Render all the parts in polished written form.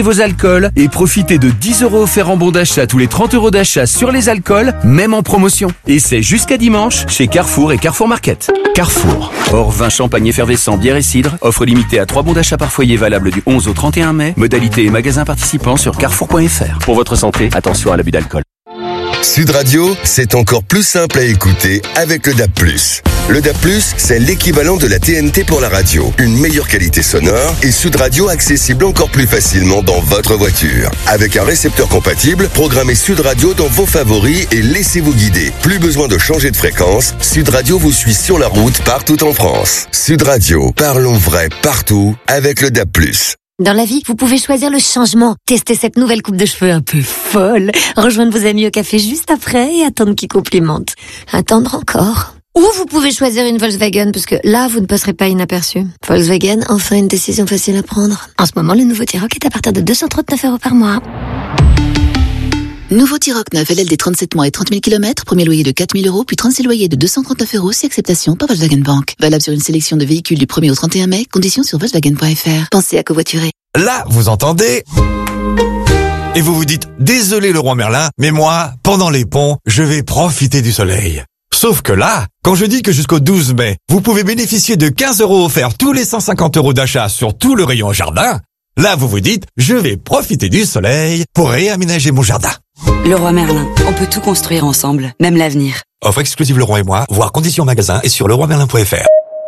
vos alcools et profitez de 10 € offerts en bon d'achat tous les 30 € d'achat sur les alcools, même en promotion. Et c'est jusqu'à dimanche chez Carrefour et Carrefour Market. Carrefour. Hors vin, champagne effervescent, bière et cidre. Offre limitée à 3 bons d'achat par foyer valable du 11 au 31 mai. Modalité et magasins participants sur carrefour.fr. Pour votre santé, attention à l'abus d'alcool. Sud Radio, c'est encore plus simple à écouter avec le DAB+. Le DAB+, c'est l'équivalent de la TNT pour la radio. Une meilleure qualité sonore et Sud Radio accessible encore plus facilement dans votre voiture. Avec un récepteur compatible, programmez Sud Radio dans vos favoris et laissez-vous guider. Plus besoin de changer de fréquence, Sud Radio vous suit sur la route partout en France. Sud Radio, parlons vrai partout avec le DAB+. Dans la vie, vous pouvez choisir le changement. Tester cette nouvelle coupe de cheveux un peu folle. Rejoindre vos amis au café juste après et attendre qu'ils complimentent. Attendre encore. Ou vous pouvez choisir une Volkswagen, parce que là, vous ne passerez pas inaperçu. Volkswagen, enfin une décision facile à prendre. En ce moment, le nouveau T-Roc est à partir de 239 € par mois. Nouveau T-Roc 9, LLD 37 mois et 30 000 km, premier loyer de 4 000 €, puis 36 loyers de 239 € si acceptation par Volkswagen Bank. Valable sur une sélection de véhicules du 1er au 31 mai, conditions sur Volkswagen.fr. Pensez à covoiturer. Là, vous entendez ? Et vous vous dites, désolé Leroy Merlin, mais moi, pendant les ponts, je vais profiter du soleil. Sauf que là, quand je dis que jusqu'au 12 mai, vous pouvez bénéficier de 15 € offerts tous les 150 € d'achat sur tout le rayon jardin, là vous vous dites, je vais profiter du soleil pour réaménager mon jardin. Leroy Merlin, on peut tout construire ensemble, même l'avenir. Offre exclusive Leroy et moi, voir conditions magasin et sur leroymerlin.fr.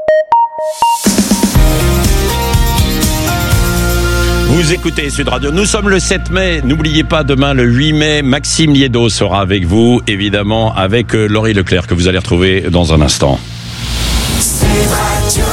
Vous écoutez Sud Radio, nous sommes le 7 mai, n'oubliez pas demain le 8 mai, Maxime Liédo sera avec vous, évidemment avec Laurie Leclerc que vous allez retrouver dans un instant. Sud Radio.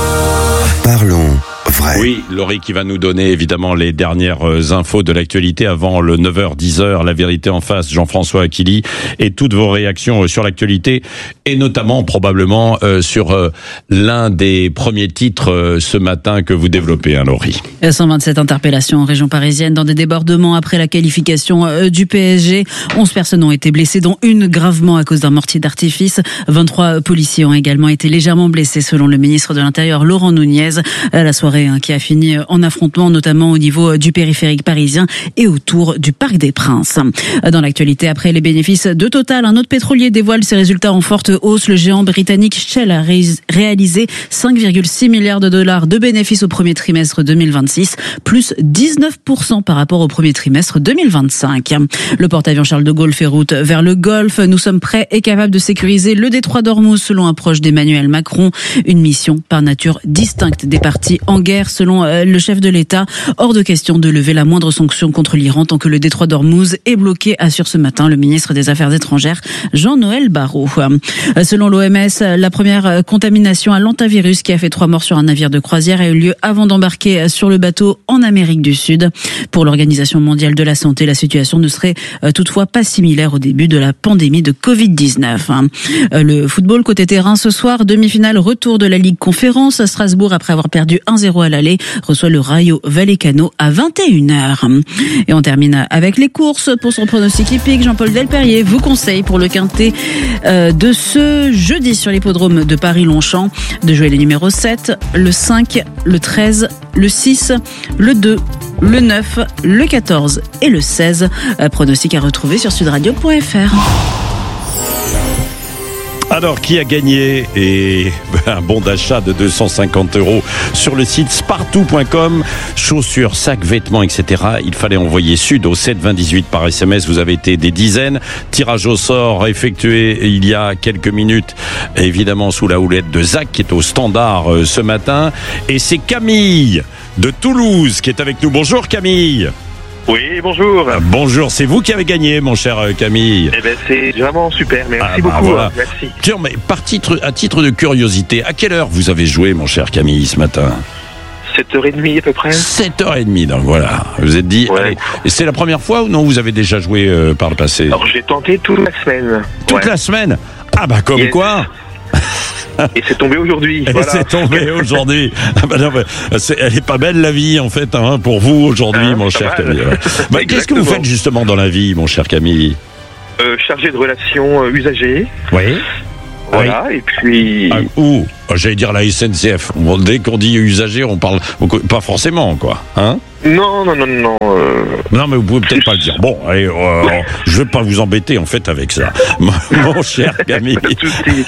Parlons vrai. Oui, Laurie qui va nous donner évidemment les dernières infos de l'actualité avant le 9h, 10h, la vérité en face, Jean-François Aquili, et toutes vos réactions sur l'actualité, et notamment probablement sur l'un des premiers titres ce matin que vous développez, hein, Laurie. 127 interpellations en région parisienne dans des débordements après la qualification du PSG. 11 personnes ont été blessées, dont une gravement à cause d'un mortier d'artifice. 23 policiers ont également été légèrement blessés selon le ministre de l'Intérieur, Laurent Nunez. La soirée qui a fini en affrontement, notamment au niveau du périphérique parisien et autour du Parc des Princes. Dans l'actualité, après les bénéfices de Total, un autre pétrolier dévoile ses résultats en forte hausse. Le géant britannique Shell a réalisé 5,6 milliards de dollars de bénéfices au premier trimestre 2026, plus 19% par rapport au premier trimestre 2025. Le porte-avions Charles de Gaulle fait route vers le Golfe. Nous sommes prêts et capables de sécuriser le détroit d'Ormuz, selon un proche d'Emmanuel Macron. Une mission par nature distincte des partis en guerre, selon le chef de l'État. Hors de question de lever la moindre sanction contre l'Iran tant que le détroit d'Ormuz est bloqué, assure ce matin le ministre des Affaires étrangères, Jean-Noël Barrot. Selon l'OMS, la première contamination à l'hantavirus qui a fait 3 morts sur un navire de croisière a eu lieu avant d'embarquer sur le bateau en Amérique du Sud. Pour l'Organisation mondiale de la santé, la situation ne serait toutefois pas similaire au début de la pandémie de Covid-19. Le football côté terrain ce soir, demi-finale retour de la Ligue Conférence. Strasbourg, après avoir perdu 1-0 à l'aller, reçoit le Rayo Vallecano à 21h. Et on termine avec les courses. Pour son pronostic hippique, Jean-Paul Delperrier vous conseille pour le quintet de ce jeudi sur l'hippodrome de Paris-Longchamp de jouer les numéros 7, le 5, le 13, le 6, le 2, le 9, le 14 et le 16. Pronostic à retrouver sur sudradio.fr. Alors, qui a gagné un bon d'achat de 250 € sur le site spartou.com, chaussures, sacs, vêtements, etc. Il fallait envoyer Sud au 7 20 18 par SMS. Vous avez été des dizaines. Tirage au sort effectué il y a quelques minutes, évidemment sous la houlette de Zach qui est au standard ce matin. Et c'est Camille de Toulouse qui est avec nous. Bonjour Camille. Oui, bonjour. Bonjour, c'est vous qui avez gagné, mon cher Camille. Eh ben, c'est vraiment super, merci beaucoup. Voilà. Merci. Tiens, mais à titre de curiosité, à quelle heure vous avez joué, mon cher Camille, ce matin ? 7h30 à peu près. 7h30, donc voilà. Vous vous êtes dit, ouais. Allez. Et c'est la première fois ou non vous avez déjà joué par le passé ? Alors, j'ai tenté toute la semaine. Toute la semaine ? Ah bah comme quoi. Et c'est tombé aujourd'hui. Voilà. C'est tombé aujourd'hui. Elle est pas belle la vie en fait pour vous aujourd'hui, mon cher Camille. Qu'est-ce que vous faites justement dans la vie, mon cher Camille ? Chargé de relations usagers. Oui. Voilà, et puis... J'allais dire la SNCF. Bon, dès qu'on dit usager, on parle pas forcément, quoi. Hein ? Non. Non, mais vous pouvez peut-être pas le dire. Bon, allez, je vais pas vous embêter en fait avec ça, mon cher Camille. Pas de souci.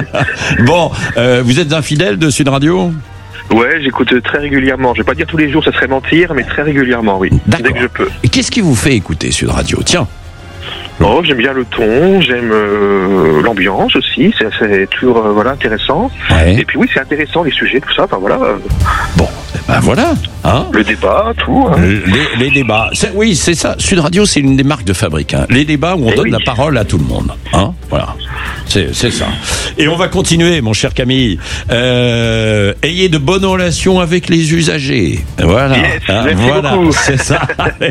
Bon, vous êtes un fidèle de Sud Radio ? Ouais, j'écoute très régulièrement. Je vais pas dire tous les jours, ça serait mentir, mais très régulièrement, oui. D'accord. Dès que je peux. Et qu'est-ce qui vous fait écouter Sud Radio ? Tiens. Oh, j'aime bien le ton, j'aime l'ambiance aussi, c'est toujours intéressant. Ouais. Et puis oui, c'est intéressant les sujets, tout ça, enfin voilà. Bon, ben voilà, hein. Le débat, tout. Hein. Les débats, oui, c'est ça. Sud Radio, c'est une des marques de fabrique. Hein. Les débats où on donne la parole à tout le monde, hein. Voilà, c'est ça. Et on va continuer, mon cher Camille. Ayez de bonnes relations avec les usagers. Voilà, yes, voilà, beaucoup. c'est ça.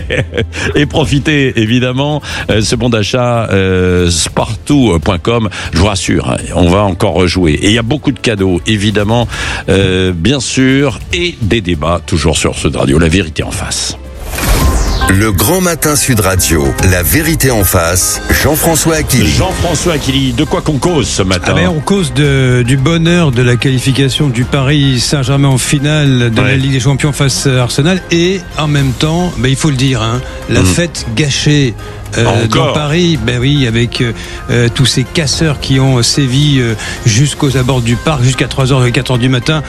Et profitez évidemment ce bon d'achat spartou.com. Je vous rassure, hein, on va encore rejouer. Et il y a beaucoup de cadeaux, évidemment, bien sûr, et des débats toujours sur Sud Radio. La vérité en face. Le Grand Matin Sud Radio, la vérité en face, Jean-François Aquili. Jean-François Aquili, de quoi qu'on cause ce matin ? On cause du bonheur de la qualification du Paris Saint-Germain en finale de la Ligue des Champions face à Arsenal et en même temps, il faut le dire, hein, la fête gâchée dans Paris, avec tous ces casseurs qui ont sévi jusqu'aux abords du parc, jusqu'à 3h, 4h du matin,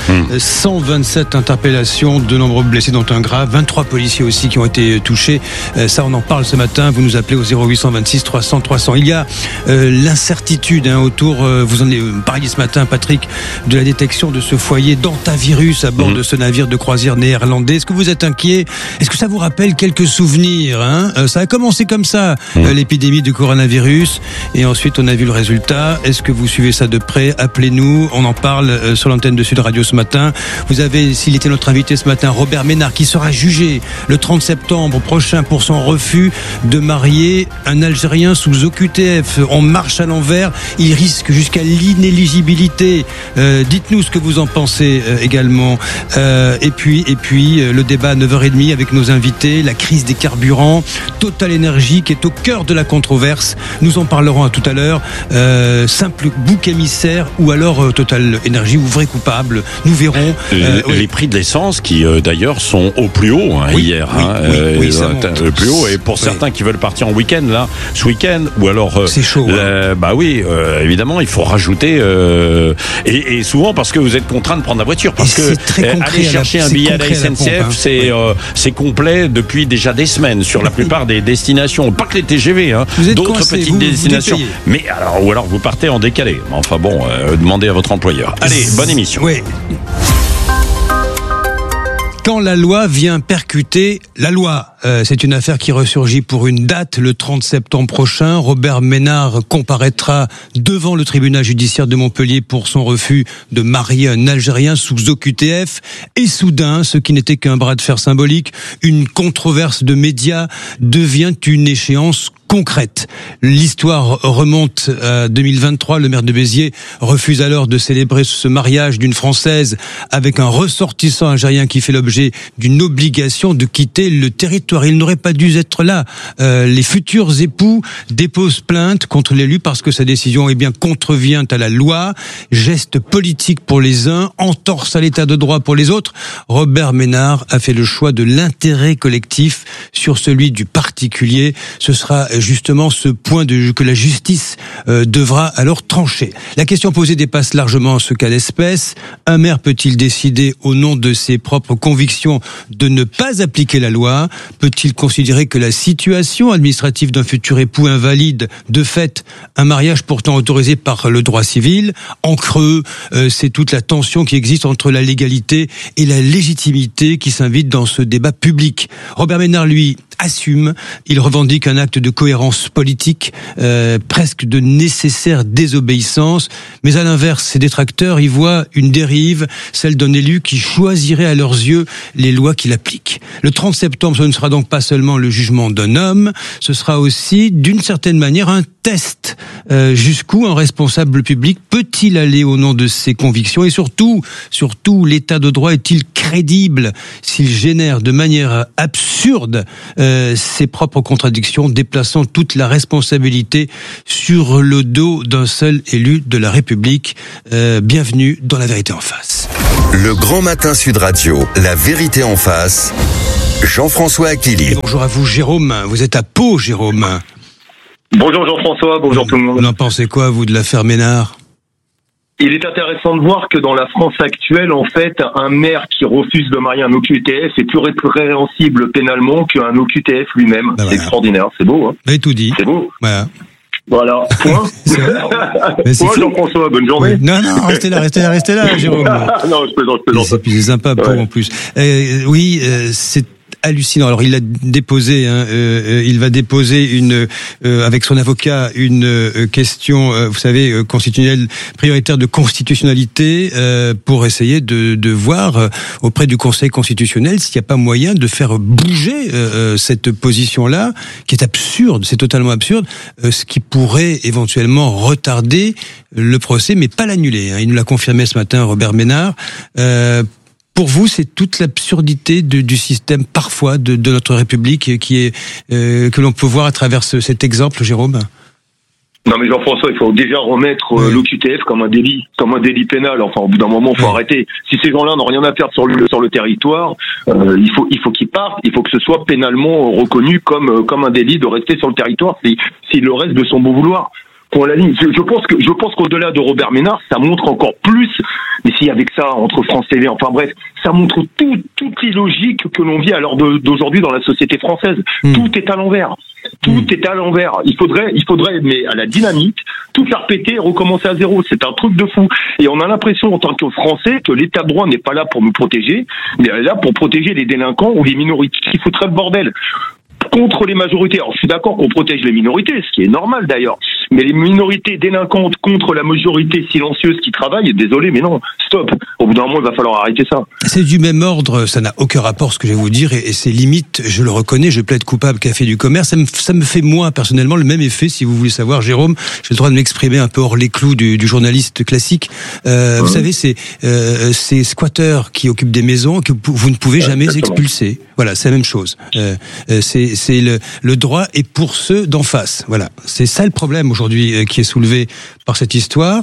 127 interpellations, de nombreux blessés dont un grave, 23 policiers aussi qui ont été touchés. Ça, on en parle ce matin, vous nous appelez au 0826 300 300. Il y a l'incertitude autour, vous en parliez ce matin, Patrick, de la détection de ce foyer d'antavirus à bord de ce navire de croisière néerlandais. Est-ce que vous êtes inquiet ? Est-ce que ça vous rappelle quelques souvenirs, hein ? Ça a commencé comme ça, l'épidémie du coronavirus, et ensuite on a vu le résultat. Est-ce que vous suivez ça de près ? Appelez-nous, on en parle sur l'antenne de Sud Radio ce matin. Vous avez, s'il était notre invité ce matin, Robert Ménard, qui sera jugé le 30 septembre prochain pour son refus de marier un Algérien sous OQTF. On marche à l'envers, il risque jusqu'à l'inéligibilité. Dites-nous ce que vous en pensez également. Et puis le débat à 9h30 avec nos invités, la crise des carburants, Total Énergie qui est au cœur de la controverse. Nous en parlerons à tout à l'heure. Simple bouc émissaire ou alors Total Énergie ou vrai coupable. Nous verrons. Les prix de l'essence qui d'ailleurs sont au plus haut hier. Le plus haut, et pour certains qui veulent partir en week-end là, ce week-end, ou alors c'est chaud. Évidemment, il faut rajouter et souvent parce que vous êtes contraint de prendre la voiture, parce que aller chercher un billet à la SNCF, c'est complet depuis déjà des semaines sur la plupart des destinations, pas que les TGV, hein, d'autres petites destinations. Mais alors vous partez en décalé. Enfin bon, demandez à votre employeur. Allez, bonne émission. Oui. Quand la loi vient percuter la loi, c'est une affaire qui ressurgit pour une date, le 30 septembre prochain. Robert Ménard comparaîtra devant le tribunal judiciaire de Montpellier pour son refus de marier un Algérien sous OQTF. Et soudain, ce qui n'était qu'un bras de fer symbolique, une controverse de médias devient une échéance concrète. L'histoire remonte à 2023. Le maire de Béziers refuse alors de célébrer ce mariage d'une Française avec un ressortissant algérien qui fait l'objet d'une obligation de quitter le territoire. Il n'aurait pas dû être là. Les futurs époux déposent plainte contre l'élu parce que sa décision contrevient à la loi. Geste politique pour les uns, entorse à l'état de droit pour les autres. Robert Ménard a fait le choix de l'intérêt collectif sur celui du particulier. Ce sera justement ce point que la justice devra alors trancher. La question posée dépasse largement ce cas d'espèce. Un maire peut-il décider au nom de ses propres convictions de ne pas appliquer la loi ? Peut-il considérer que la situation administrative d'un futur époux invalide de fait un mariage pourtant autorisé par le droit civil ? En creux, c'est toute la tension qui existe entre la légalité et la légitimité qui s'invite dans ce débat public. Robert Ménard, lui, assume. Il revendique un acte de cohérence politique, presque de nécessaire désobéissance. Mais à l'inverse, ses détracteurs y voient une dérive, celle d'un élu qui choisirait à leurs yeux les lois qu'il applique. Le 30 septembre, ce ne sera donc pas seulement le jugement d'un homme, ce sera aussi, d'une certaine manière, un test. Jusqu'où un responsable public peut-il aller au nom de ses convictions ? Et surtout, l'état de droit est-il crédible s'il génère de manière absurde ses propres contradictions, déplaçant toute la responsabilité sur le dos d'un seul élu de la République. Bienvenue dans La Vérité en face. Le Grand Matin Sud Radio, La Vérité en face. Jean-François Aquili. Bonjour à vous, Jérôme. Vous êtes à Pau, Jérôme. Bonjour Jean-François, bonjour tout le monde. Vous en pensez quoi, vous, de l'affaire Ménard ? Il est intéressant de voir que dans la France actuelle, en fait, un maire qui refuse de marier un OQTF est plus répréhensible pénalement qu'un OQTF lui-même. Ben c'est extraordinaire, c'est beau. Hein. Vous avez tout dit. C'est beau. Voilà. Point. Point, Jean-François, bonne journée. Non, restez là, Jérôme. Non, je plaisante. C'est sympa, Pau, en plus. C'est hallucinant. Alors il a déposé, il va déposer avec son avocat une question, vous savez, constitutionnelle prioritaire de constitutionnalité pour essayer de voir auprès du Conseil constitutionnel s'il n'y a pas moyen de faire bouger cette position-là, qui est absurde, c'est totalement absurde, ce qui pourrait éventuellement retarder le procès, mais pas l'annuler. Il nous l'a confirmé ce matin, Robert Ménard. Pour vous, c'est toute l'absurdité du système parfois de notre République qui est que l'on peut voir à travers cet exemple, Jérôme. Non mais Jean-François, il faut déjà remettre l'OQTF comme un délit pénal. Enfin, au bout d'un moment, il faut arrêter. Si ces gens-là n'ont rien à faire sur le territoire, il faut qu'ils partent. Il faut que ce soit pénalement reconnu comme un délit de rester sur le territoire s'il le reste de son bon vouloir. Pour la ligne, je pense qu'au-delà de Robert Ménard, ça montre encore plus, mais si avec ça, entre France TV, enfin bref, ça montre toute l'illogique que l'on vit à l'heure d'aujourd'hui dans la société française. Tout est à l'envers. Tout est à l'envers. Il faudrait, mais à la dynamite, tout faire péter et recommencer à zéro. C'est un truc de fou. Et on a l'impression, en tant que Français, que l'État de droit n'est pas là pour nous protéger, mais est là pour protéger les délinquants ou les minorités qui foutraient le bordel. Contre les majorités. Alors, je suis d'accord qu'on protège les minorités, ce qui est normal d'ailleurs. Mais les minorités délinquantes contre la majorité silencieuse qui travaille, désolé, mais non, stop. Au bout d'un moment, il va falloir arrêter ça. C'est du même ordre, ça n'a aucun rapport ce que je vais vous dire, et c'est limite, je le reconnais, je plaide coupable qu'a fait du commerce. Ça me fait moi, personnellement, le même effet, si vous voulez savoir, Jérôme. J'ai le droit de m'exprimer un peu hors les clous du journaliste classique. Vous savez, c'est ces squatteurs qui occupent des maisons que vous ne pouvez jamais expulser. Voilà, c'est la même chose. C'est le droit est pour ceux d'en face. Voilà, c'est ça le problème aujourd'hui qui est soulevé par cette histoire.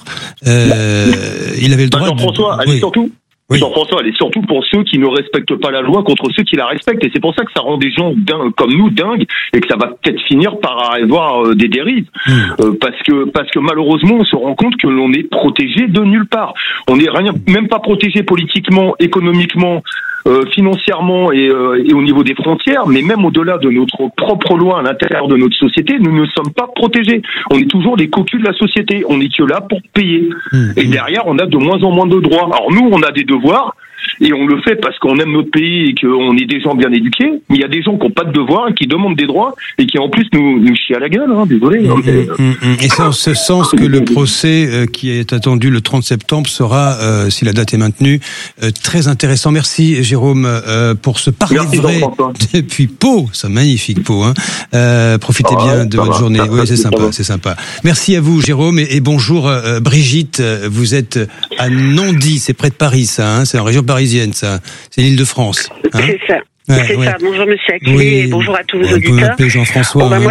Il avait le droit. Jean-François, elle est surtout. Oui. Jean-François, elle est surtout pour ceux qui ne respectent pas la loi contre ceux qui la respectent. Et c'est pour ça que ça rend des gens comme nous dingues et que ça va peut-être finir par avoir des dérives. Parce que malheureusement, on se rend compte que l'on est protégé de nulle part. On n'est même pas protégé politiquement, économiquement, financièrement et au niveau des frontières, mais même au-delà de notre propre loi à l'intérieur de notre société, nous ne sommes pas protégés. On est toujours des cocus de la société. On n'est que là pour payer. Et derrière, on a de moins en moins de droits. Alors nous, on a des devoirs. Et on le fait parce qu'on aime notre pays et qu'on est des gens bien éduqués. Mais il y a des gens qui n'ont pas de devoirs, qui demandent des droits et qui en plus nous chient à la gueule. Désolé. Et c'est en ce sens que le procès qui est attendu le 30 septembre sera, si la date est maintenue, très intéressant. Merci Jérôme pour ce parler vrai depuis Pau. C'est magnifique Pau. Profitez bien de votre journée. Oui, c'est sympa. Merci à vous Jérôme et bonjour Brigitte. Vous êtes à Nandy, c'est près de Paris ça. C'est en région parisienne, ça. C'est l'Île-de-France. C'est ça. C'est ça. Bonjour, monsieur Aquili, et bonjour à tous vos auditeurs. Vous m'appelez Jean-François. Moi,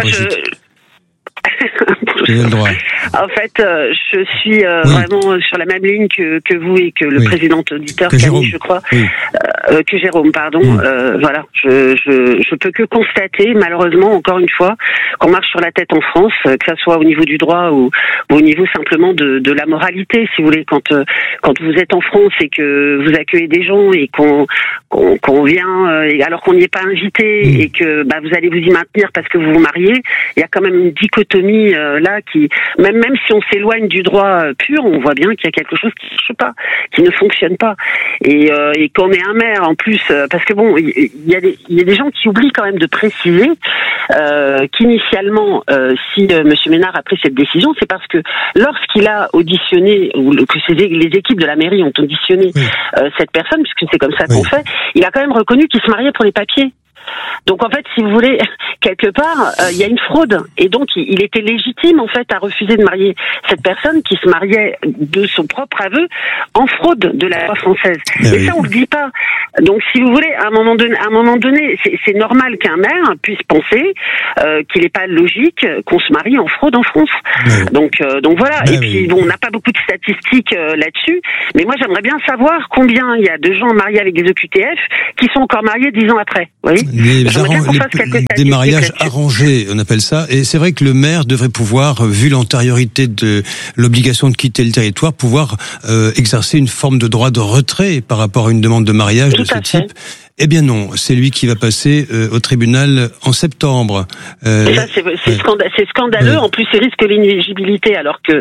le droit. En fait, je suis vraiment sur la même ligne que vous et que le précédent auditeur, Camille, je crois, que Jérôme, pardon. Voilà, je peux que constater, malheureusement, encore une fois, qu'on marche sur la tête en France, que ça soit au niveau du droit ou au niveau simplement de la moralité, si vous voulez. Quand vous êtes en France et que vous accueillez des gens et qu'on vient, alors qu'on n'y est pas invité et que vous allez vous y maintenir parce que vous vous mariez, il y a quand même une dichotomie là qui, même si on s'éloigne du droit pur, on voit bien qu'il y a quelque chose qui ne marche pas, qui ne fonctionne pas. Et qu'on est un maire en plus, parce que bon, il y a des gens qui oublient quand même de préciser qu'initialement, si Monsieur Ménard a pris cette décision, c'est parce que lorsqu'il a auditionné, ou que les équipes de la mairie ont auditionné cette personne, puisque c'est comme ça qu'on fait, il a quand même reconnu qu'il se mariait pour les papiers. Donc en fait, si vous voulez, quelque part, il y a une fraude, et donc il était légitime en fait à refuser de marier cette personne qui se mariait de son propre aveu en fraude de la loi française. Et ça, on le dit pas. Donc si vous voulez, à un moment donné, c'est normal qu'un maire puisse penser qu'il n'est pas logique qu'on se marie en fraude en France. Donc voilà. Et puis bon, on n'a pas beaucoup de statistiques là-dessus, mais moi j'aimerais bien savoir combien il y a de gens mariés avec des OQTF qui sont encore mariés 10 ans après. Vous voyez ? des mariages arrangés, on appelle ça. Et c'est vrai que le maire devrait pouvoir, vu l'antériorité de l'obligation de quitter le territoire, pouvoir exercer une forme de droit de retrait par rapport à une demande de mariage de ce type. Eh bien non, c'est lui qui va passer au tribunal en septembre. Ça, c'est scandaleux. Oui. En plus, il risque l'inéligibilité alors que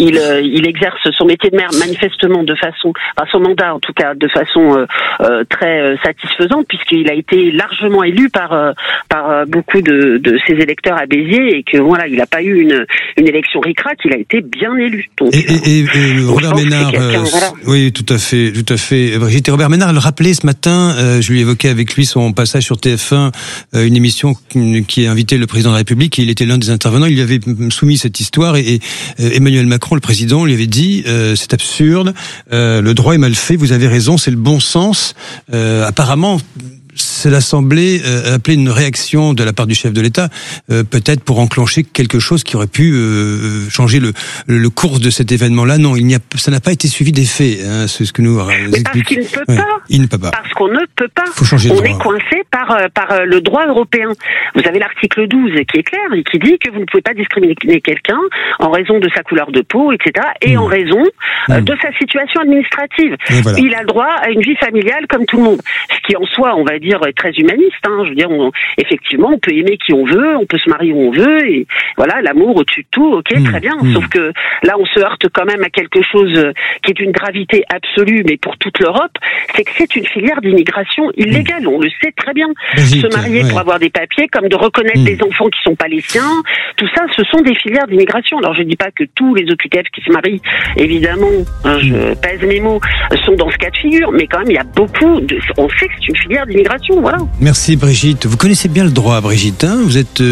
il exerce son métier de maire manifestement de façon, son mandat en tout cas, de façon très satisfaisante, puisqu'il a été largement élu par beaucoup de ses électeurs à Béziers, et que voilà, il n'a pas eu une élection ric-rac, il a été bien élu. Donc, et Robert Ménard, oui, tout à fait. Brigitte, et Robert Ménard le rappelait ce matin, je lui ai évoqué avec lui son passage sur TF1, une émission qui a invité le président de la République, et il était l'un des intervenants. Il lui avait soumis cette histoire, et Emmanuel Macron, le président, lui avait dit c'est absurde, le droit est mal fait, vous avez raison, c'est le bon sens. Apparemment, cela semblait appeler une réaction de la part du chef de l'État, peut-être pour enclencher quelque chose qui aurait pu changer le cours de cet événement-là. Non, ça n'a pas été suivi des faits. Hein, c'est ce que nous explique. Parce qu'il ne peut pas. Il ne peut pas. Parce qu'on ne peut pas. Faut changer de droit. On est coincé par le droit européen. Vous avez l'article 12 qui est clair et qui dit que vous ne pouvez pas discriminer quelqu'un en raison de sa couleur de peau, etc. et en raison de sa situation administrative. Voilà. Il a le droit à une vie familiale comme tout le monde. Ce qui en soi, on va dire, est très humaniste. Hein. Je veux dire, effectivement, on peut aimer qui on veut, on peut se marier où on veut, et voilà, l'amour au-dessus de tout, ok, très bien. Sauf que là, on se heurte quand même à quelque chose qui est d'une gravité absolue, mais pour toute l'Europe, c'est que c'est une filière d'immigration illégale. On le sait très bien. Se marier pour avoir des papiers, comme de reconnaître des enfants qui sont pas les siens, tout ça, ce sont des filières d'immigration. Alors, je dis pas que tous les OQTF qui se marient, évidemment, je pèse mes mots, sont dans ce cas de figure, mais quand même, il y a beaucoup on sait que c'est une filière d'immigration, voilà. Merci Brigitte. Vous connaissez bien le droit, Brigitte. Hein, vous êtes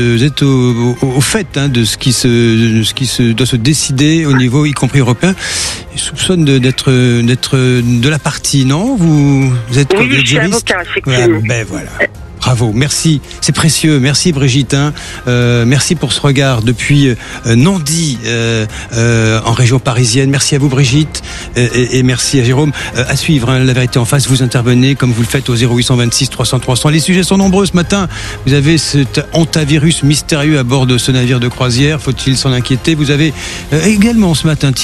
au fait de ce qui doit se décider au niveau, y compris européen. Je soupçonne d'être de la partie, non? Vous êtes oui, je suis avocat, effectivement. Voilà. Bravo, merci, c'est précieux, merci Brigitte, merci pour ce regard depuis Nandy en région parisienne. Merci à vous Brigitte et merci à Jérôme. À suivre, La Vérité en face, vous intervenez comme vous le faites au 0826 300 300. Les sujets sont nombreux ce matin. Vous avez cet hantavirus mystérieux à bord de ce navire de croisière, faut-il s'en inquiéter? Vous avez également ce matin,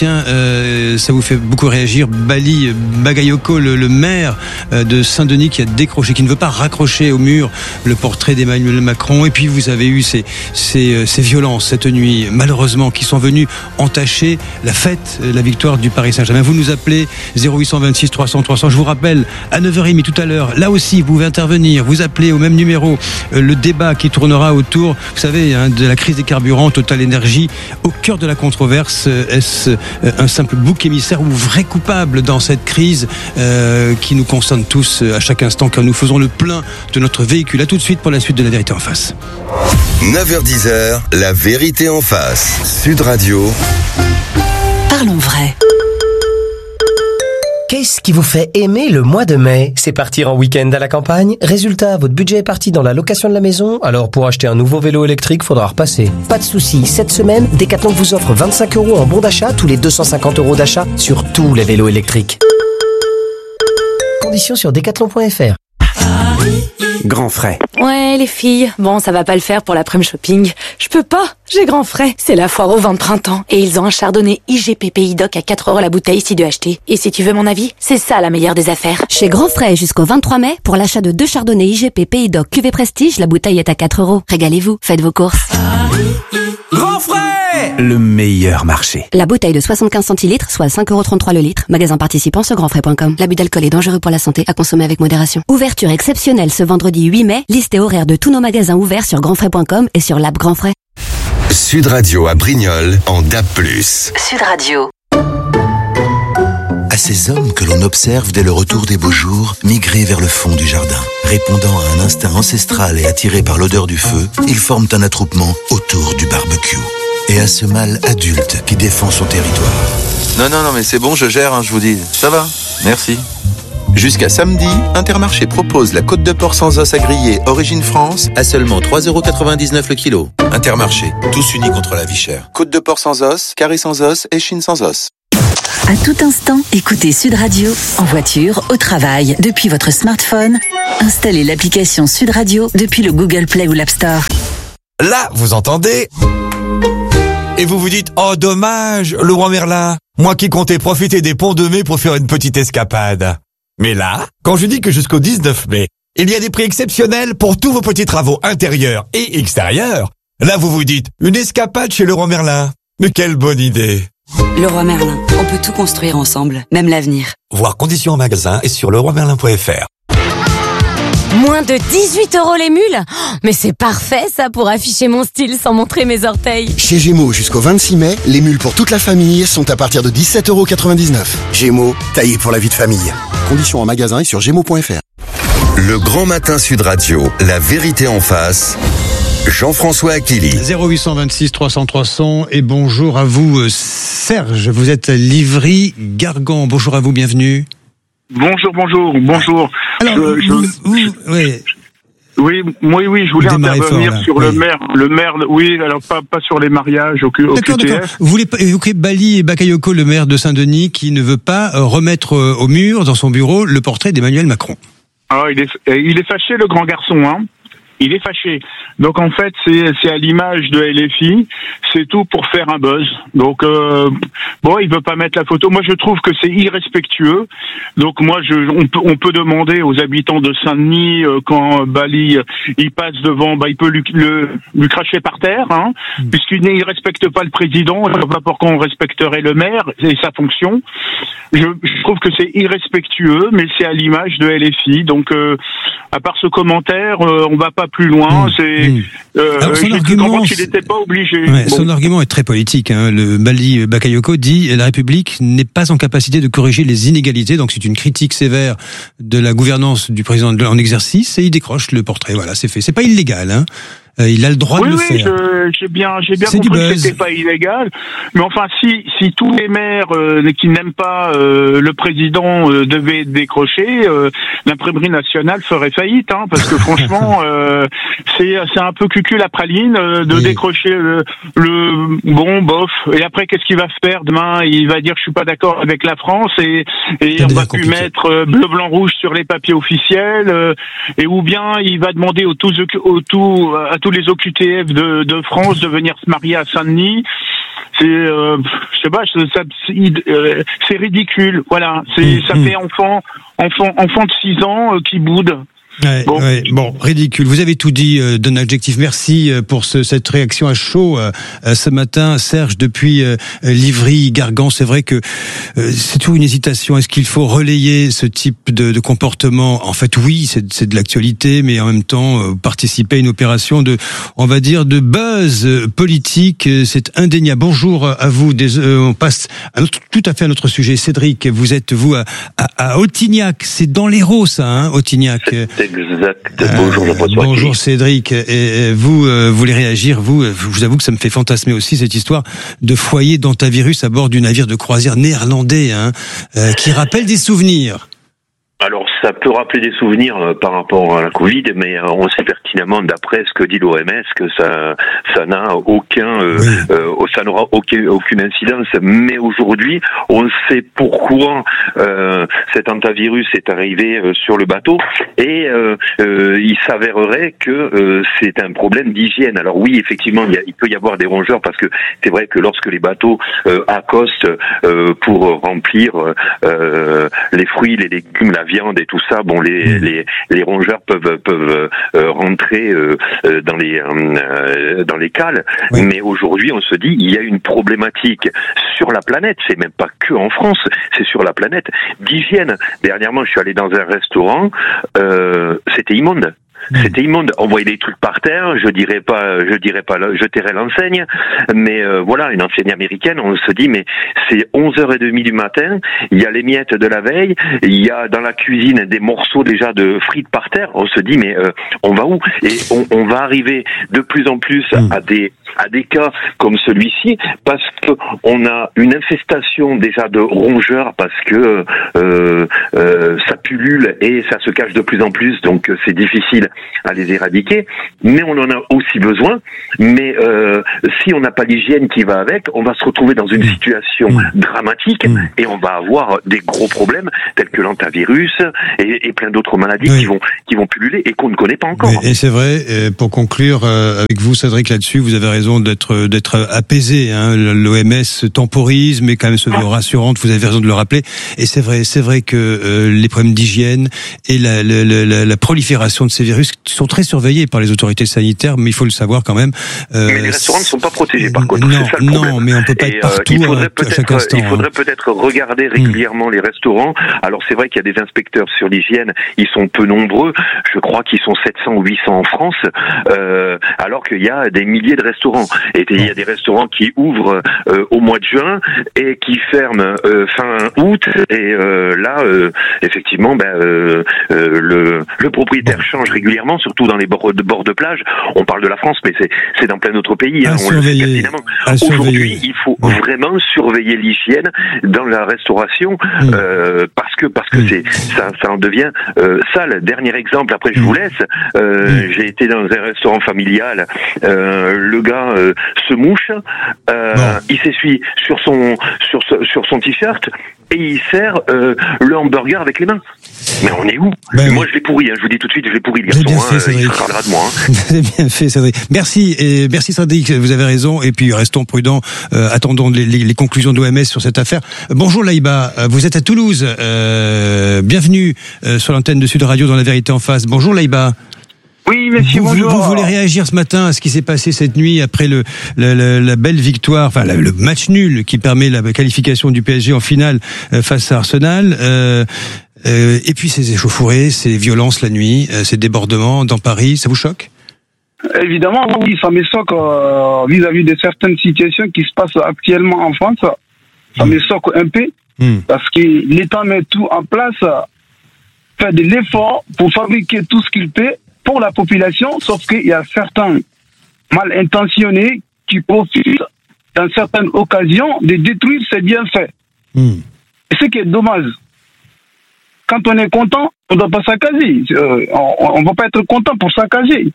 ça vous fait beaucoup réagir, Bali Bagayoko, le maire de Saint-Denis qui a décroché, qui ne veut pas raccrocher au mur le portrait d'Emmanuel Macron. Et puis vous avez eu ces violences cette nuit, malheureusement, qui sont venues entacher la fête, la victoire du Paris Saint-Germain. Vous nous appelez 0826 300 300. Je vous rappelle, à 9h30 tout à l'heure, là aussi, vous pouvez intervenir, vous appelez au même numéro. Le débat qui tournera autour, vous savez, de la crise des carburants, Total Énergie, au cœur de la controverse. Est-ce un simple bouc émissaire ou vrai coupable dans cette crise qui nous concerne tous à chaque instant, car nous faisons le plein de notre véhicule. À tout de suite pour la suite de La Vérité en face. 9h10, La Vérité en face. Sud Radio. Parlons vrai. Qu'est-ce qui vous fait aimer le mois de mai? C'est partir en week-end à la campagne? Résultat, votre budget est parti dans la location de la maison? Alors pour acheter un nouveau vélo électrique, faudra repasser. Pas de souci, cette semaine, Decathlon vous offre 25 € en bon d'achat tous les 250 € d'achat sur tous les vélos électriques. Conditions sur decathlon.fr. Grand frais. Ouais, les filles. Bon, ça va pas le faire pour l'après-midi shopping. Je peux pas. J'ai grand frais. C'est la foire au vin de printemps. Et ils ont un chardonnay IGP Pays d'Oc à 4 € la bouteille si de acheter. Et si tu veux mon avis, c'est ça la meilleure des affaires. Chez Grand Frais jusqu'au 23 mai, pour l'achat de 2 chardonnays IGP Pays d'Oc cuvée Prestige, la bouteille est à 4 €. Régalez-vous, faites vos courses. Grand frais! Le meilleur marché. La bouteille de 75 centilitres, soit 5,33 € le litre. Magasin participant sur grandfrais.com. L'abus d'alcool est dangereux pour la santé, à consommer avec modération. Ouverture exceptionnelle ce vendredi 8 mai. Liste et horaire de tous nos magasins ouverts sur grandfrais.com et sur l'app Grand Frais. Sud Radio à Brignoles en DAB+. Sud Radio. À ces hommes que l'on observe dès le retour des beaux jours migrer vers le fond du jardin. Répondant à un instinct ancestral et attirés par l'odeur du feu, ils forment un attroupement autour du barbecue. Et à ce mâle adulte qui défend son territoire. Non, mais c'est bon, je gère, je vous dis. Ça va, merci. Jusqu'à samedi, Intermarché propose la côte de porc sans os à griller Origine France à seulement 3,99 € le kilo. Intermarché, tous unis contre la vie chère. Côte de porc sans os, carré sans os et chine sans os. À tout instant, écoutez Sud Radio, en voiture, au travail, depuis votre smartphone. Installez l'application Sud Radio depuis le Google Play ou l'App Store. Là, vous entendez? Et vous vous dites, oh dommage, le roi Merlin, moi qui comptais profiter des ponts de mai pour faire une petite escapade. Mais là, quand je dis que jusqu'au 19 mai, il y a des prix exceptionnels pour tous vos petits travaux intérieurs et extérieurs, là vous vous dites, une escapade chez le roi Merlin. Mais quelle bonne idée! Le roi Merlin, on peut tout construire ensemble, même l'avenir. Voir conditions en magasin et sur leroimerlin.fr. Moins de 18 € les mules? Mais c'est parfait ça pour afficher mon style sans montrer mes orteils. Chez Gémeaux, jusqu'au 26 mai, les mules pour toute la famille sont à partir de 17,99 €. Gémeaux, taillé pour la vie de famille. Conditions en magasin et sur gémeaux.fr. Le Grand Matin Sud Radio, la vérité en face. Jean-François Achilly. 0826 300 300 et bonjour à vous Serge, vous êtes Livry-Gargan. Bonjour à vous, bienvenue. Bonjour. Alors, Oui, je voulais intervenir sur le maire, oui, alors pas sur les mariages au D'accord. Vous voulez évoquer Bali et Bakayoko, le maire de Saint-Denis, qui ne veut pas remettre au mur, dans son bureau, le portrait d'Emmanuel Macron. Ah, il est fâché, le grand garçon, hein. Il est fâché. Donc en fait, c'est à l'image de LFI, c'est tout pour faire un buzz. Donc il veut pas mettre la photo. Moi je trouve que c'est irrespectueux. Donc moi on peut demander aux habitants de Saint-Denis quand Bali il passe devant, il peut lui cracher par terre, hein, puisqu'il ne respecte pas le président. Je ne vois pas pourquoi on respecterait le maire et sa fonction. Je trouve que c'est irrespectueux, mais c'est à l'image de LFI. Donc à part ce commentaire, on va pas plus loin. Son argument, il n'était pas obligé. Son argument est très politique. Hein. Le Bali Bakayoko dit la République n'est pas en capacité de corriger les inégalités. Donc c'est une critique sévère de la gouvernance du président en exercice et il décroche le portrait. Voilà, c'est fait. C'est pas illégal. Hein. Il a le droit de le faire. J'ai bien compris que c'était pas illégal. Mais enfin, si tous les maires qui n'aiment pas le président devaient être décrochés, l'imprimerie nationale ferait faillite, hein, parce que franchement, c'est un peu cucu la praline de décrocher le bon bof. Et après, qu'est-ce qu'il va faire demain? Il va dire je suis pas d'accord avec la France et on va plus mettre bleu, blanc, rouge sur les papiers officiels. Et ou bien il va demander à tous les OQTF de France de venir se marier à Saint-Denis. C'est ridicule. Voilà, ça fait enfant de 6 ans qui boude. Bon, ridicule. Vous avez tout dit d'un adjectif. Merci pour cette réaction à chaud ce matin, Serge, depuis Livry-Gargan. C'est vrai que c'est toujours une hésitation. Est-ce qu'il faut relayer ce type de comportement? En fait, oui, c'est de l'actualité, mais en même temps, participer à une opération de buzz politique, c'est indéniable. Bonjour à vous. On passe tout à fait à notre sujet. Cédric, vous êtes à Autignac. C'est dans l'Hérault, ça, hein, Autignac. Exact. Bonjour Jean-François. Bonjour Cédric. Et vous voulez réagir? Je vous avoue que ça me fait fantasmer aussi cette histoire de foyer d'antivirus à bord du navire de croisière néerlandais, hein, qui rappelle des souvenirs. Alors, ça peut rappeler des souvenirs par rapport à la Covid, mais on sait pertinemment, d'après ce que dit l'OMS, que ça n'a ça n'aura aucune incidence. Mais aujourd'hui, on sait pourquoi cet antivirus est arrivé sur le bateau, et il s'avérerait que c'est un problème d'hygiène. Alors oui, effectivement, il peut y avoir des rongeurs, parce que c'est vrai que lorsque les bateaux accostent pour remplir les fruits, les légumes, la viande et tout ça, bon, les rongeurs peuvent rentrer dans les cales. Oui. Mais aujourd'hui, on se dit, il y a une problématique sur la planète. C'est même pas que en France, c'est sur la planète d'hygiène. Dernièrement, je suis allé dans un restaurant, c'était immonde. C'était immonde. On voyait des trucs par terre. Je dirais pas, je tairais l'enseigne. Mais voilà, une enseigne américaine. On se dit, mais c'est 11h30 du matin. Il y a les miettes de la veille. Il y a dans la cuisine des morceaux déjà de frites par terre. On se dit, mais on va où? Et on va arriver de plus en plus à des à des cas comme celui-ci, parce que on a une infestation déjà de rongeurs, parce que ça pullule et ça se cache de plus en plus, donc c'est difficile à les éradiquer. Mais on en a aussi besoin. Mais si on n'a pas l'hygiène qui va avec, on va se retrouver dans une situation dramatique et on va avoir des gros problèmes tels que l'hantavirus et plein d'autres maladies qui vont pulluler et qu'on ne connaît pas encore. Et c'est vrai, pour conclure avec vous, Cédric, là-dessus, vous avez raison d'être apaisé. Hein. L'OMS temporise, mais quand même se veut rassurante. Vous avez raison de le rappeler. Et c'est vrai que les problèmes d'hygiène et la prolifération de ces virus sont très surveillés par les autorités sanitaires, mais il faut le savoir quand même. Mais les restaurants ne sont pas protégés par contre. Non, c'est ça le problème. non, mais on peut pas être partout à chaque instant. Il faudrait peut-être regarder régulièrement les restaurants. Alors c'est vrai qu'il y a des inspecteurs sur l'hygiène, ils sont peu nombreux. Je crois qu'ils sont 700 ou 800 en France, alors qu'il y a des milliers de restaurants. Et il y a des restaurants qui ouvrent au mois de juin et qui ferment fin août. Et là, effectivement, le propriétaire change régulièrement, surtout dans les bords de plage. On parle de la France, mais c'est dans plein d'autres pays. Hein, on le sait pertinemment. Aujourd'hui, il faut vraiment surveiller l'hygiène dans la restauration parce que ça en devient sale. Dernier exemple, après je vous laisse. J'ai été dans un restaurant familial. Le gars se mouche, il s'essuie sur son t-shirt et il sert le hamburger avec les mains. Mais on est où? Moi je l'ai pourri, hein, je vous dis tout de suite, je l'ai pourri le garçon. Il se parlera de moi. Hein. C'est bien fait, Cédric. Merci Cédric, vous avez raison. Et puis restons prudents, attendons les conclusions de l'OMS sur cette affaire. Bonjour Laïba, vous êtes à Toulouse. Bienvenue sur l'antenne de Sud Radio dans La Vérité en face. Bonjour Laïba. Oui, monsieur, bonjour. Vous voulez réagir ce matin à ce qui s'est passé cette nuit après la belle victoire, enfin le match nul qui permet la qualification du PSG en finale face à Arsenal. Et puis ces échauffourées, ces violences la nuit, ces débordements dans Paris, ça vous choque? Évidemment, oui, ça me choque vis-à-vis de certaines situations qui se passent actuellement en France. Ça me choque un peu parce que l'État met tout en place, fait de l'effort pour fabriquer tout ce qu'il peut pour la population, sauf qu'il y a certains mal intentionnés qui profitent dans certaines occasions de détruire ces bienfaits. Et ce qui est dommage, quand on est content, on ne doit pas saccager. On ne va pas être content pour saccager.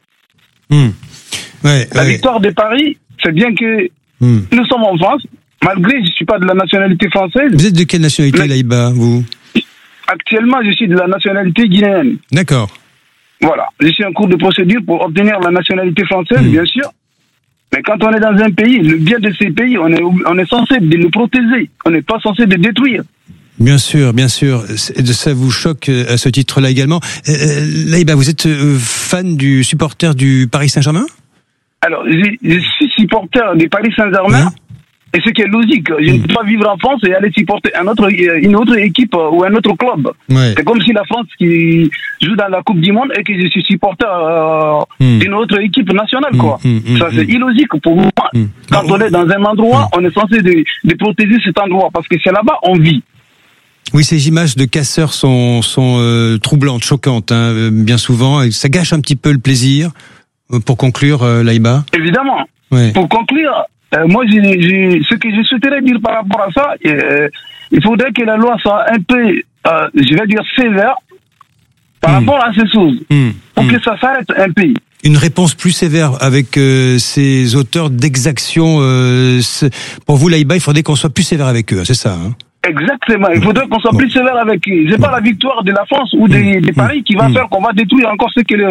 La victoire de Paris, c'est bien que nous sommes en France, malgré je ne suis pas de la nationalité française. Vous êtes de quelle nationalité, Laïba, vous? Actuellement, je suis de la nationalité guinéenne. D'accord. Voilà, je suis en cours de procédure pour obtenir la nationalité française, bien sûr. Mais quand on est dans un pays, le bien de ces pays, on est censé de le protéger. On n'est pas censé de détruire. Bien sûr. Ça vous choque à ce titre-là également. Laïba, vous êtes fan du supporter du Paris Saint-Germain? Alors, je suis supporter du Paris Saint-Germain. Et ce qui est logique, je ne peux pas vivre en France et aller supporter une autre équipe ou un autre club. C'est comme si la France qui joue dans la Coupe du Monde et que je suis supporter d'une autre équipe nationale, quoi. Ça, c'est illogique pour moi. Quand on est dans un endroit, on est censé de protéger cet endroit parce que c'est là-bas on vit. Oui, ces images de casseurs sont troublantes, choquantes, hein, bien souvent. Et ça gâche un petit peu le plaisir. Pour conclure, Laïba. Évidemment. Pour conclure, moi, ce que je souhaiterais dire par rapport à ça, il faudrait que la loi soit un peu, je vais dire, sévère par rapport à ces choses, pour que ça s'arrête un peu. Une réponse plus sévère avec ces auteurs d'exactions. Pour vous, Laïba, il faudrait qu'on soit plus sévère avec eux, c'est ça, hein? Exactement, il faudrait qu'on soit plus sévère avec eux. C'est pas la victoire de la France ou de Paris qui va faire qu'on va détruire encore ce que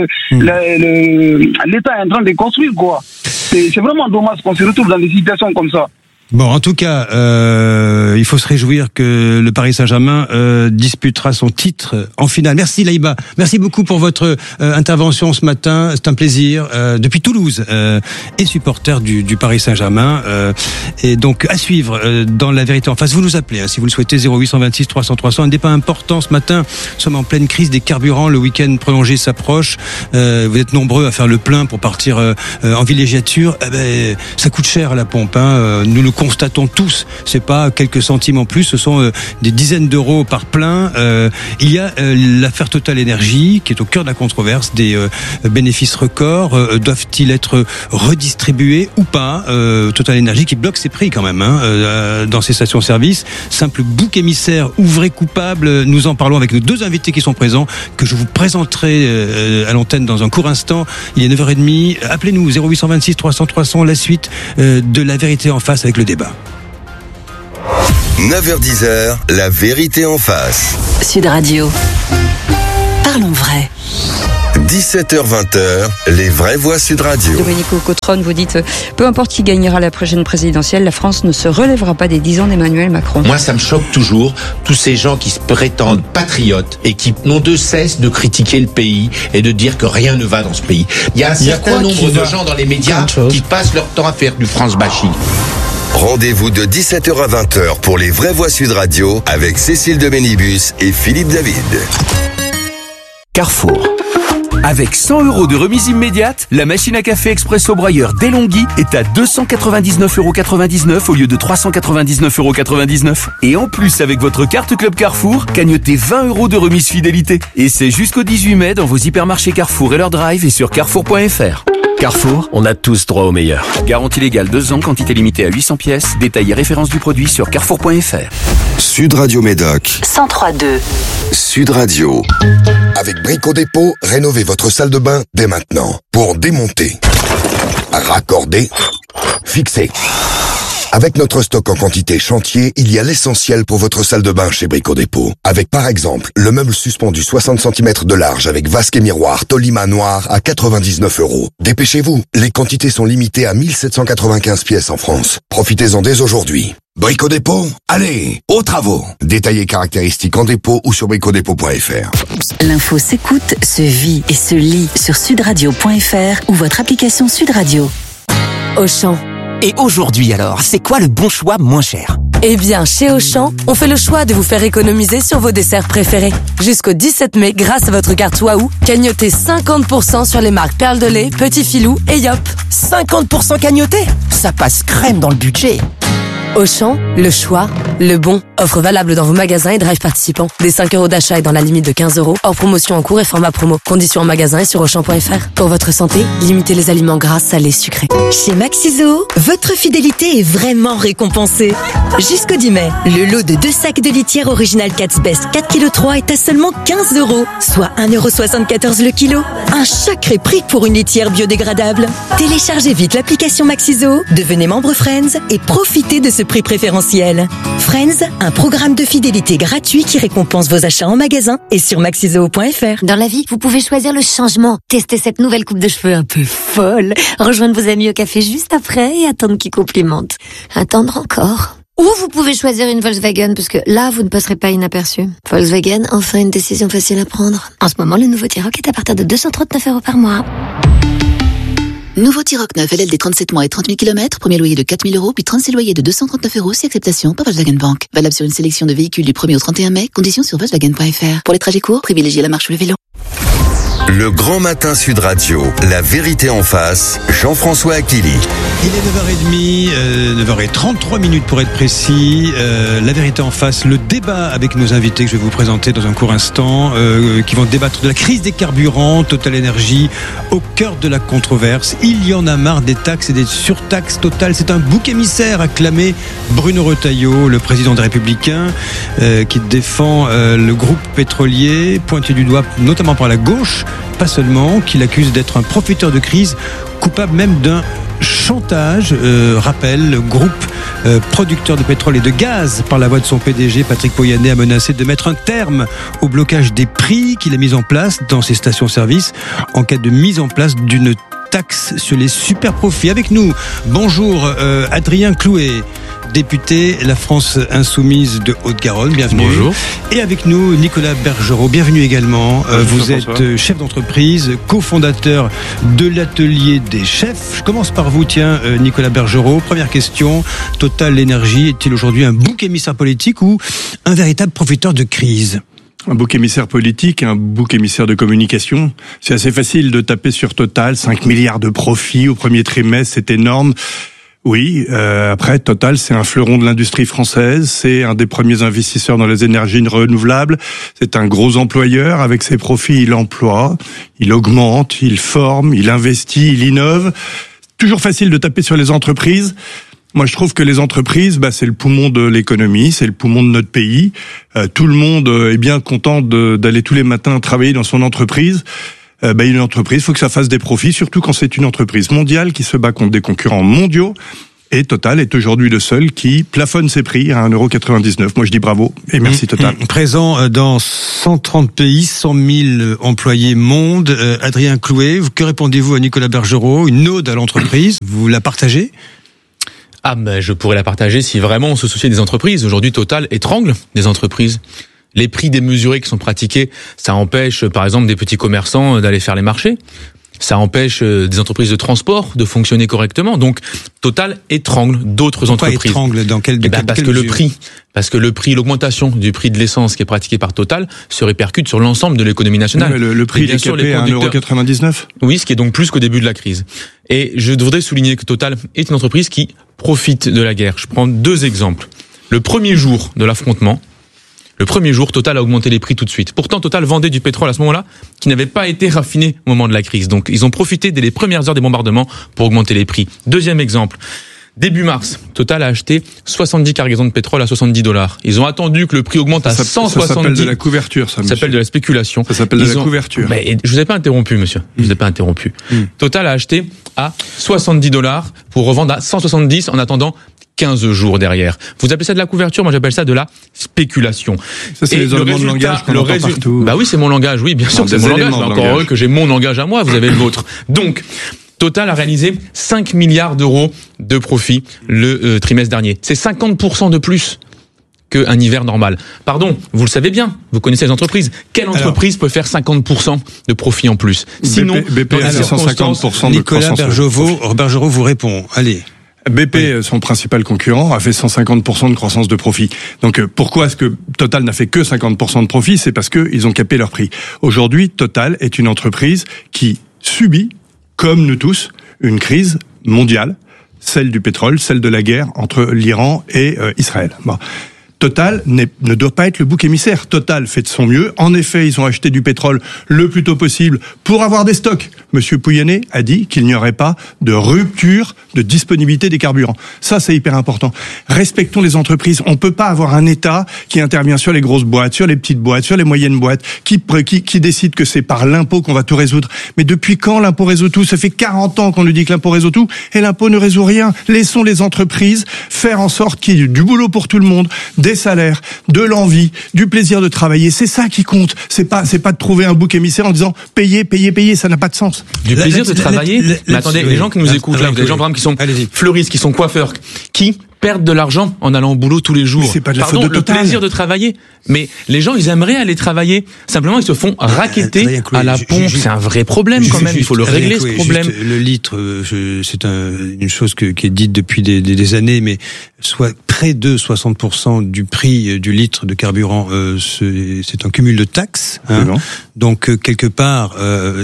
l'État est en train de construire, quoi. C'est vraiment dommage qu'on se retrouve dans des situations comme ça. Bon, en tout cas, il faut se réjouir que le Paris Saint-Germain disputera son titre en finale. Merci Laïba, merci beaucoup pour votre intervention ce matin. C'est un plaisir. Depuis Toulouse, et supporter du Paris Saint-Germain. Et donc à suivre dans La Vérité en face. Vous nous appelez si vous le souhaitez, 0826 300 300. Un débat important ce matin. Nous sommes en pleine crise des carburants. Le week-end prolongé s'approche. Vous êtes nombreux à faire le plein pour partir en villégiature. Ça coûte cher à la pompe. Nous le constatons tous. C'est pas quelques centimes en plus, ce sont des dizaines d'euros par plein. Il y a l'affaire Total Énergie qui est au cœur de la controverse. Des bénéfices records doivent-ils être redistribués ou pas? Total Énergie qui bloque ses prix quand même dans ses stations-service. Simple bouc émissaire ou vrai coupable? Nous en parlons avec nos deux invités qui sont présents, que je vous présenterai à l'antenne dans un court instant. Il est 9h30. Appelez-nous 0826 300 300, la suite de La Vérité en face avec le débat. 9h-10h, La Vérité en face. Sud Radio. Parlons vrai. 17h-20h, les vraies voix Sud Radio. Domenico Cotron, vous dites, peu importe qui gagnera la prochaine présidentielle, la France ne se relèvera pas des 10 ans d'Emmanuel Macron. Moi, ça me choque toujours, tous ces gens qui se prétendent patriotes et qui n'ont de cesse de critiquer le pays et de dire que rien ne va dans ce pays. Il y a un certain nombre de gens dans les médias qui passent leur temps à faire du France bashing. Rendez-vous de 17h à 20h pour les vraies voix Sud Radio avec Cécile de Bénibus et Philippe David. Carrefour. Avec 100 € de remise immédiate, la machine à café Expresso Broyeur DeLonghi est à 299,99 € au lieu de 399,99 €. Et en plus, avec votre carte Club Carrefour, cagnotez 20 € de remise fidélité. Et c'est jusqu'au 18 mai dans vos hypermarchés Carrefour et leur drive et sur carrefour.fr. Carrefour, on a tous droit au meilleur. Garantie légale 2 ans, quantité limitée à 800 pièces. Détail et référence du produit sur carrefour.fr. Sud Radio Médoc 103.2. Sud Radio. Avec Brico Dépôt, rénovez votre salle de bain dès maintenant. Pour démonter, raccorder, fixer. Avec notre stock en quantité chantier, il y a l'essentiel pour votre salle de bain chez Brico Dépôt. Avec par exemple, le meuble suspendu 60 cm de large avec vasque et miroir Tolima noir à 99 €. Dépêchez-vous, les quantités sont limitées à 1795 pièces en France. Profitez-en dès aujourd'hui. Brico Dépôt, allez, aux travaux. Détails et caractéristiques en dépôt ou sur bricodépôt.fr. L'info s'écoute, se vit et se lit sur sudradio.fr ou votre application Sud Radio. Auchan. Et aujourd'hui alors, c'est quoi le bon choix moins cher? Eh bien, chez Auchan, on fait le choix de vous faire économiser sur vos desserts préférés. Jusqu'au 17 mai, grâce à votre carte Waouh, cagnotez 50% sur les marques Perle de lait, Petit Filou et Yop. 50% cagnoté? Ça passe crème dans le budget. Auchan, le choix, le bon. Offre valable dans vos magasins et drive participants. Des 5 € d'achat et dans la limite de 15 €. Hors promotion en cours et format promo. Conditions en magasin et sur Auchan.fr. Pour votre santé, limitez les aliments gras, salés, sucrés. Chez Maxiso, votre fidélité est vraiment récompensée. Jusqu'au 10 mai, le lot de 2 sacs de litière original Cat's Best 4,3 kg est à seulement 15 €, soit 1,74 € le kilo. Un sacré prix pour une litière biodégradable. Téléchargez vite l'application Maxiso, devenez membre Friends et profitez de ce prix préférentiel. Friends, un programme de fidélité gratuit qui récompense vos achats en magasin et sur maxiso.fr. Dans la vie, vous pouvez choisir le changement. Tester cette nouvelle coupe de cheveux un peu folle. Rejoindre vos amis au café juste après et attendre qu'ils complimentent. Attendre encore. Ou vous pouvez choisir une Volkswagen, parce que là, vous ne passerez pas inaperçu. Volkswagen, enfin une décision facile à prendre. En ce moment, le nouveau T-Roc est à partir de 239 € par mois. Nouveau T-Roc 9, LLD 37 mois et 30 000 km, premier loyer de 4 000 €, puis 36 loyers de 239 € si acceptation par Volkswagen Bank. Valable sur une sélection de véhicules du 1er au 31 mai, conditions sur Volkswagen.fr. Pour les trajets courts, privilégiez la marche ou le vélo. Le Grand Matin Sud Radio, La Vérité en face, Jean-François Akili. Il est 9h30, 9h33 pour être précis. La Vérité en face, le débat avec nos invités que je vais vous présenter dans un court instant, qui vont débattre de la crise des carburants, Total Énergie, au cœur de la controverse. Il y en a marre des taxes et des surtaxes. Total, c'est un bouc émissaire, a clamé Bruno Retailleau, le président des Républicains, qui défend le groupe pétrolier, pointé du doigt notamment par la gauche, pas seulement, qu'il accuse d'être un profiteur de crise, coupable même d'un chantage. Rappel, le groupe producteur de pétrole et de gaz, par la voix de son PDG, Patrick Pouyanné, a menacé de mettre un terme au blocage des prix qu'il a mis en place dans ses stations-service en cas de mise en place d'une taxe sur les super profits. Avec nous, bonjour Adrien Clouet, député La France Insoumise de Haute-Garonne, bienvenue. Bonjour. Et avec nous, Nicolas Bergerot, bienvenue également. Vous êtes chef d'entreprise, cofondateur de l'atelier des chefs. Je commence par vous, tiens, Nicolas Bergerot. Première question, Total Énergie est-il aujourd'hui un bouc émissaire politique ou un véritable profiteur de crise ? Un bouc émissaire politique, un bouc émissaire de communication. C'est assez facile de taper sur Total, 5 milliards de profits au premier trimestre, c'est énorme. Oui, après Total, c'est un fleuron de l'industrie française, c'est un des premiers investisseurs dans les énergies renouvelables, c'est un gros employeur, avec ses profits, il emploie, il augmente, il forme, il investit, il innove. Toujours facile de taper sur les entreprises. Moi, je trouve que les entreprises, c'est le poumon de l'économie, c'est le poumon de notre pays. Tout le monde est bien content d'aller tous les matins travailler dans son entreprise. Une entreprise, il faut que ça fasse des profits, surtout quand c'est une entreprise mondiale qui se bat contre des concurrents mondiaux. Et Total est aujourd'hui le seul qui plafonne ses prix à 1,99 €. Moi, je dis bravo et merci Total. Présent dans 130 pays, 100 000 employés monde. Adrien Clouet, que répondez-vous à Nicolas Bergerot? Une ode à l'entreprise, vous la partagez? Je pourrais la partager si vraiment on se souciait des entreprises. Aujourd'hui, Total étrangle des entreprises. Les prix démesurés qui sont pratiqués, ça empêche, par exemple, des petits commerçants d'aller faire les marchés. Ça empêche des entreprises de transport de fonctionner correctement. Donc, Total étrangle d'autres entreprises. Étrangle dans quelle Parce que le prix, l'augmentation du prix de l'essence qui est pratiquée par Total se répercute sur l'ensemble de l'économie nationale. Le prix est capé à 1,99 €. Oui, ce qui est donc plus qu'au début de la crise. Et je voudrais souligner que Total est une entreprise qui profite de la guerre. Je prends 2 exemples. Le premier jour de l'affrontement, Total a augmenté les prix tout de suite. Pourtant, Total vendait du pétrole à ce moment-là qui n'avait pas été raffiné au moment de la crise. Donc, ils ont profité dès les premières heures des bombardements pour augmenter les prix. Deuxième exemple. Début mars, Total a aché 70 cargaisons de pétrole à $70. Ils ont attendu que le prix augmente à 170. Ça s'appelle de la couverture, ça, monsieur. Ça s'appelle de la spéculation. Ça s'appelle de la couverture. Je vous ai pas interrompu, monsieur. Je vous ai pas interrompu. Total a acheté à $70 pour revendre à 170 en attendant 15 jours derrière. Vous appelez ça de la couverture, moi j'appelle ça de la spéculation. Ça, c'est les éléments de langage qu'on entend partout. Oui, c'est mon langage, oui, bien sûr, c'est mon langage. Mais encore heureux que j'ai mon langage à moi, vous avez le vôtre. Donc, Total a réalisé 5 milliards d'euros de profit le trimestre dernier. C'est 50% de plus qu'un hiver normal. Pardon, vous le savez bien, vous connaissez les entreprises. Quelle entreprise peut faire 50% de profit en plus? Sinon, BP a 150% de croissance. Nicolas Bergerot vous répond. Allez. BP, son principal concurrent, a fait 150% de croissance de profit. Donc pourquoi est-ce que Total n'a fait que 50% de profit? C'est parce qu'ils ont capé leur prix. Aujourd'hui, Total est une entreprise qui subit, comme nous tous, une crise mondiale, celle du pétrole, celle de la guerre entre l'Iran et Israël. Bon. Total ne doit pas être le bouc émissaire. Total fait de son mieux. En effet, ils ont acheté du pétrole le plus tôt possible pour avoir des stocks. Monsieur Pouyanné a dit qu'il n'y aurait pas de rupture de disponibilité des carburants. Ça, c'est hyper important. Respectons les entreprises. On peut pas avoir un État qui intervient sur les grosses boîtes, sur les petites boîtes, sur les moyennes boîtes, qui décide que c'est par l'impôt qu'on va tout résoudre. Mais depuis quand l'impôt résout tout? Ça fait 40 ans qu'on nous dit que l'impôt résout tout, et l'impôt ne résout rien. Laissons les entreprises faire en sorte qu'il y ait du boulot pour tout le monde, des salaires, de l'envie, du plaisir de travailler. C'est ça qui compte. C'est pas de trouver un bouc émissaire en disant payer. Ça n'a pas de sens. Du plaisir de travailler. Mais attendez, les gens qui nous écoutent là, vous avez des gens par exemple qui sont fleuristes, qui sont coiffeurs, qui perdent de l'argent en allant au boulot tous les jours. Mais c'est pas de la faute de Total. Le plaisir de travailler. Mais les gens, ils aimeraient aller travailler. Simplement, ils se font racketter à la pompe. C'est un vrai problème quand même. Il faut le régler, ce problème. Le litre, c'est une chose qui est dite depuis des années, mais soit près de 60% du prix du litre de carburant, c'est un cumul de taxes. Donc quelque part,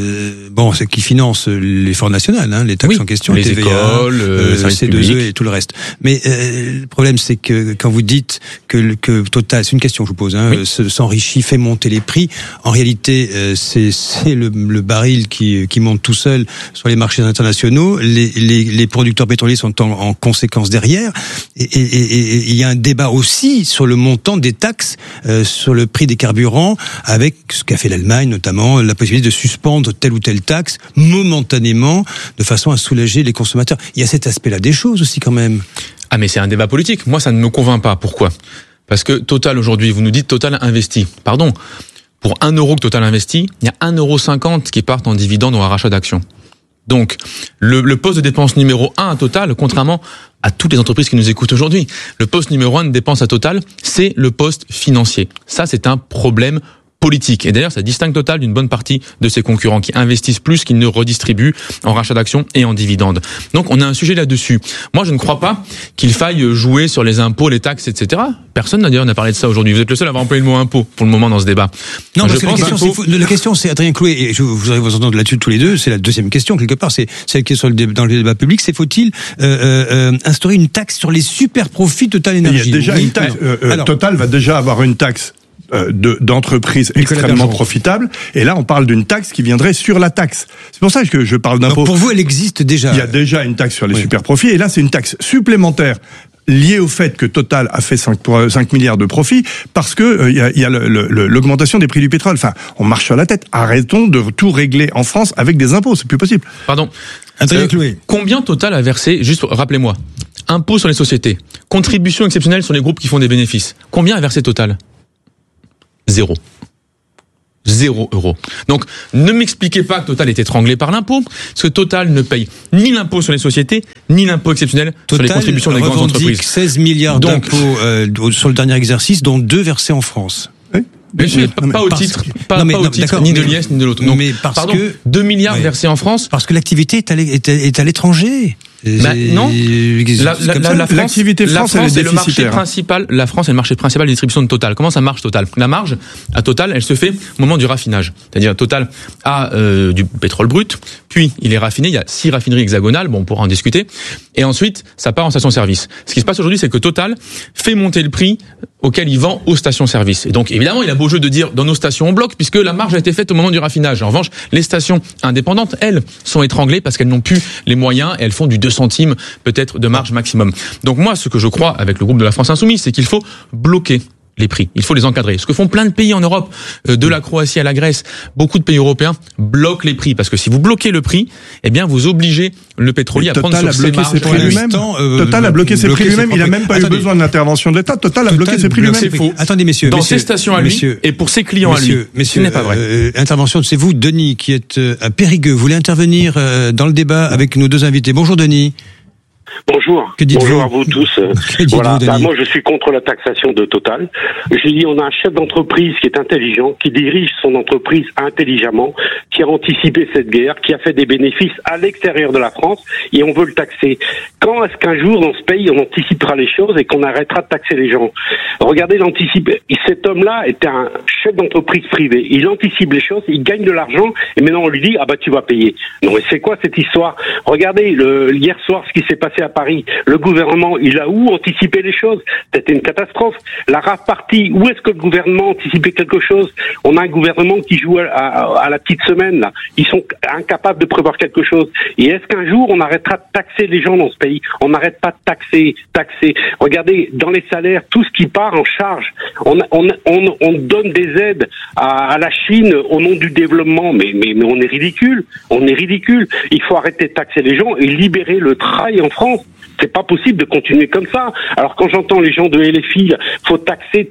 c'est qui finance l'effort national, les taxes en question, les TVA, écoles, C2E et tout le reste. Mais le problème, c'est que quand vous dites que Total, c'est une question que je vous pose, s'enrichit, fait monter les prix. En réalité, c'est le baril qui monte tout seul sur les marchés internationaux. Les producteurs pétroliers sont en conséquence derrière. Et il y a un débat aussi sur le montant des taxes sur le prix des carburants, avec ce qu'a fait l'Allemagne notamment, la possibilité de suspendre telle ou telle taxe momentanément, de façon à soulager les consommateurs. Il y a cet aspect-là des choses aussi quand même. Ah mais c'est un débat politique. Moi, ça ne me convainc pas. Pourquoi? Parce que Total aujourd'hui, vous nous dites Total investit. Pardon. Pour 1 euro que Total investit, il y a 1,50 € qui partent en dividendes ou en rachat d'actions. Donc, le poste de dépense numéro 1 à Total, contrairement à toutes les entreprises qui nous écoutent aujourd'hui, le poste numéro 1 de dépense à Total, c'est le poste financier. Ça, c'est un problème politique. Et d'ailleurs, ça distingue Total d'une bonne partie de ses concurrents qui investissent plus qu'ils ne redistribuent en rachat d'actions et en dividendes. Donc, on a un sujet là-dessus. Moi, je ne crois pas qu'il faille jouer sur les impôts, les taxes, etc. Personne d'ailleurs n'a parlé de ça aujourd'hui. Vous êtes le seul à avoir employé le mot impôt pour le moment dans ce débat. Non, parce que la question, c'est Adrien Clouet, et je voudrais vous entendre là-dessus tous les deux. C'est la deuxième question quelque part. C'est celle qui est dans le débat public. C'est faut-il instaurer une taxe sur les super profits Total Énergie? Il y a déjà une taxe. Total va déjà avoir une taxe d'entreprises extrêmement profitables. Et là, on parle d'une taxe qui viendrait sur la taxe. C'est pour ça que je parle d'impôt. Pour vous, elle existe déjà. Il y a déjà une taxe sur les super profits. Et là, c'est une taxe supplémentaire liée au fait que Total a fait 5 milliards de profits parce que il y a l'augmentation des prix du pétrole. Enfin, on marche sur la tête. Arrêtons de tout régler en France avec des impôts. C'est plus possible. Pardon. Clouet. Combien Total a versé, juste rappelez-moi, impôts sur les sociétés, contributions exceptionnelles sur les groupes qui font des bénéfices. Combien a versé Total? 0 €. Donc, ne m'expliquez pas que Total est étranglé par l'impôt, parce que Total ne paye ni l'impôt sur les sociétés, ni l'impôt exceptionnel sur les contributions des grandes entreprises. 16 milliards d'impôts sur le dernier exercice, dont 2 versés en France. Mais pas au titre ni de l'IS ni de l'autre. Mais parce que 2 milliards versés en France. Parce que l'activité est à l'étranger. Non. L'activité France est le marché principal. La France est le marché principal de distribution de Total. Comment ça marche Total? La marge à Total, elle se fait au moment du raffinage. C'est-à-dire Total a du pétrole brut, puis il est raffiné. Il y a 6 raffineries hexagonales. Bon, on pourra en discuter. Et ensuite, ça part en station-service. Ce qui se passe aujourd'hui, c'est que Total fait monter le prix auquel il vend aux stations-service. Et donc, évidemment, il a beau jeu de dire dans nos stations on bloque, puisque la marge a été faite au moment du raffinage. En revanche, les stations indépendantes, elles, sont étranglées parce qu'elles n'ont plus les moyens et elles font du 2 centimes peut-être de marge maximum. Donc moi, ce que je crois avec le groupe de la France Insoumise, c'est qu'il faut bloquer les prix. Il faut les encadrer. Ce que font plein de pays en Europe, de la Croatie à la Grèce, beaucoup de pays européens bloquent les prix. Parce que si vous bloquez le prix, eh bien, vous obligez le pétrolier à prendre sur ses marges. Total a bloqué ses prix lui-même. Il n'a même pas eu besoin de l'intervention de l'État. Total a bloqué ses prix lui-même. C'est faux. Attendez, messieurs. Dans ses stations à lui et pour ses clients à lui. Ce n'est pas vrai. Intervention, c'est vous, Denis, qui êtes à Périgueux. Vous voulez intervenir dans le débat avec nos deux invités. Bonjour, Denis. Bonjour. Bonjour à vous tous. Voilà. Moi, je suis contre la taxation de Total. Je dis, on a un chef d'entreprise qui est intelligent, qui dirige son entreprise intelligemment, qui a anticipé cette guerre, qui a fait des bénéfices à l'extérieur de la France, et on veut le taxer. Quand est-ce qu'un jour, dans ce pays, on anticipera les choses et qu'on arrêtera de taxer les gens? Regardez l'anticiper. Cet homme-là était un chef d'entreprise privé. Il anticipe les choses, il gagne de l'argent, et maintenant on lui dit, ah bah tu vas payer. Non mais c'est quoi cette histoire? Regardez, hier soir, ce qui s'est passé à Paris, le gouvernement, il a où anticipé les choses? C'était une catastrophe. La rare partie, où est-ce que le gouvernement anticipait quelque chose? On a un gouvernement qui joue à la petite semaine, là. Ils sont incapables de prévoir quelque chose. Et est-ce qu'un jour, on arrêtera de taxer les gens dans ce pays? On n'arrête pas de taxer. Regardez, dans les salaires, tout ce qui part en charge, on donne des aides à la Chine au nom du développement, mais on est ridicule. Il faut arrêter de taxer les gens et libérer le travail en France. C'est pas possible de continuer comme ça. Alors quand j'entends les gens de LFI, faut taxer,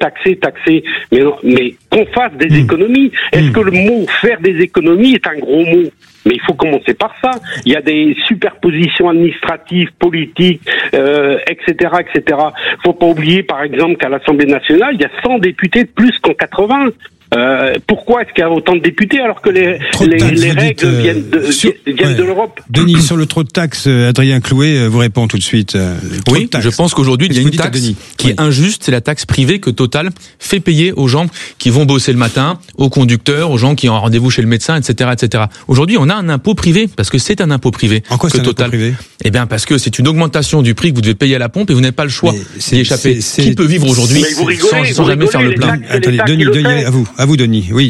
mais qu'on fasse des économies. Est-ce que le mot faire des économies est un gros mot? Mais il faut commencer par ça. Il y a des superpositions administratives, politiques, etc. Faut pas oublier, par exemple, qu'à l'Assemblée nationale, il y a 100 députés de plus qu'en 80. Pourquoi est-ce qu'il y a autant de députés alors que les règles viennent de l'Europe? Denis, sur le trop de taxes, Adrien Clouet vous répond tout de suite. Oui, je pense qu'aujourd'hui, il y a une taxe qui est injuste, c'est la taxe privée que Total fait payer aux gens qui vont bosser le matin, aux conducteurs, aux gens qui ont rendez-vous chez le médecin, etc., etc. Aujourd'hui, on a un impôt privé, parce que c'est un impôt privé. En quoi c'est un impôt privé? Eh bien, parce que c'est une augmentation du prix que vous devez payer à la pompe et vous n'avez pas le choix d'y échapper. Qui peut vivre aujourd'hui sans jamais faire le plein? Attendez, Denis, à vous, Denis, oui.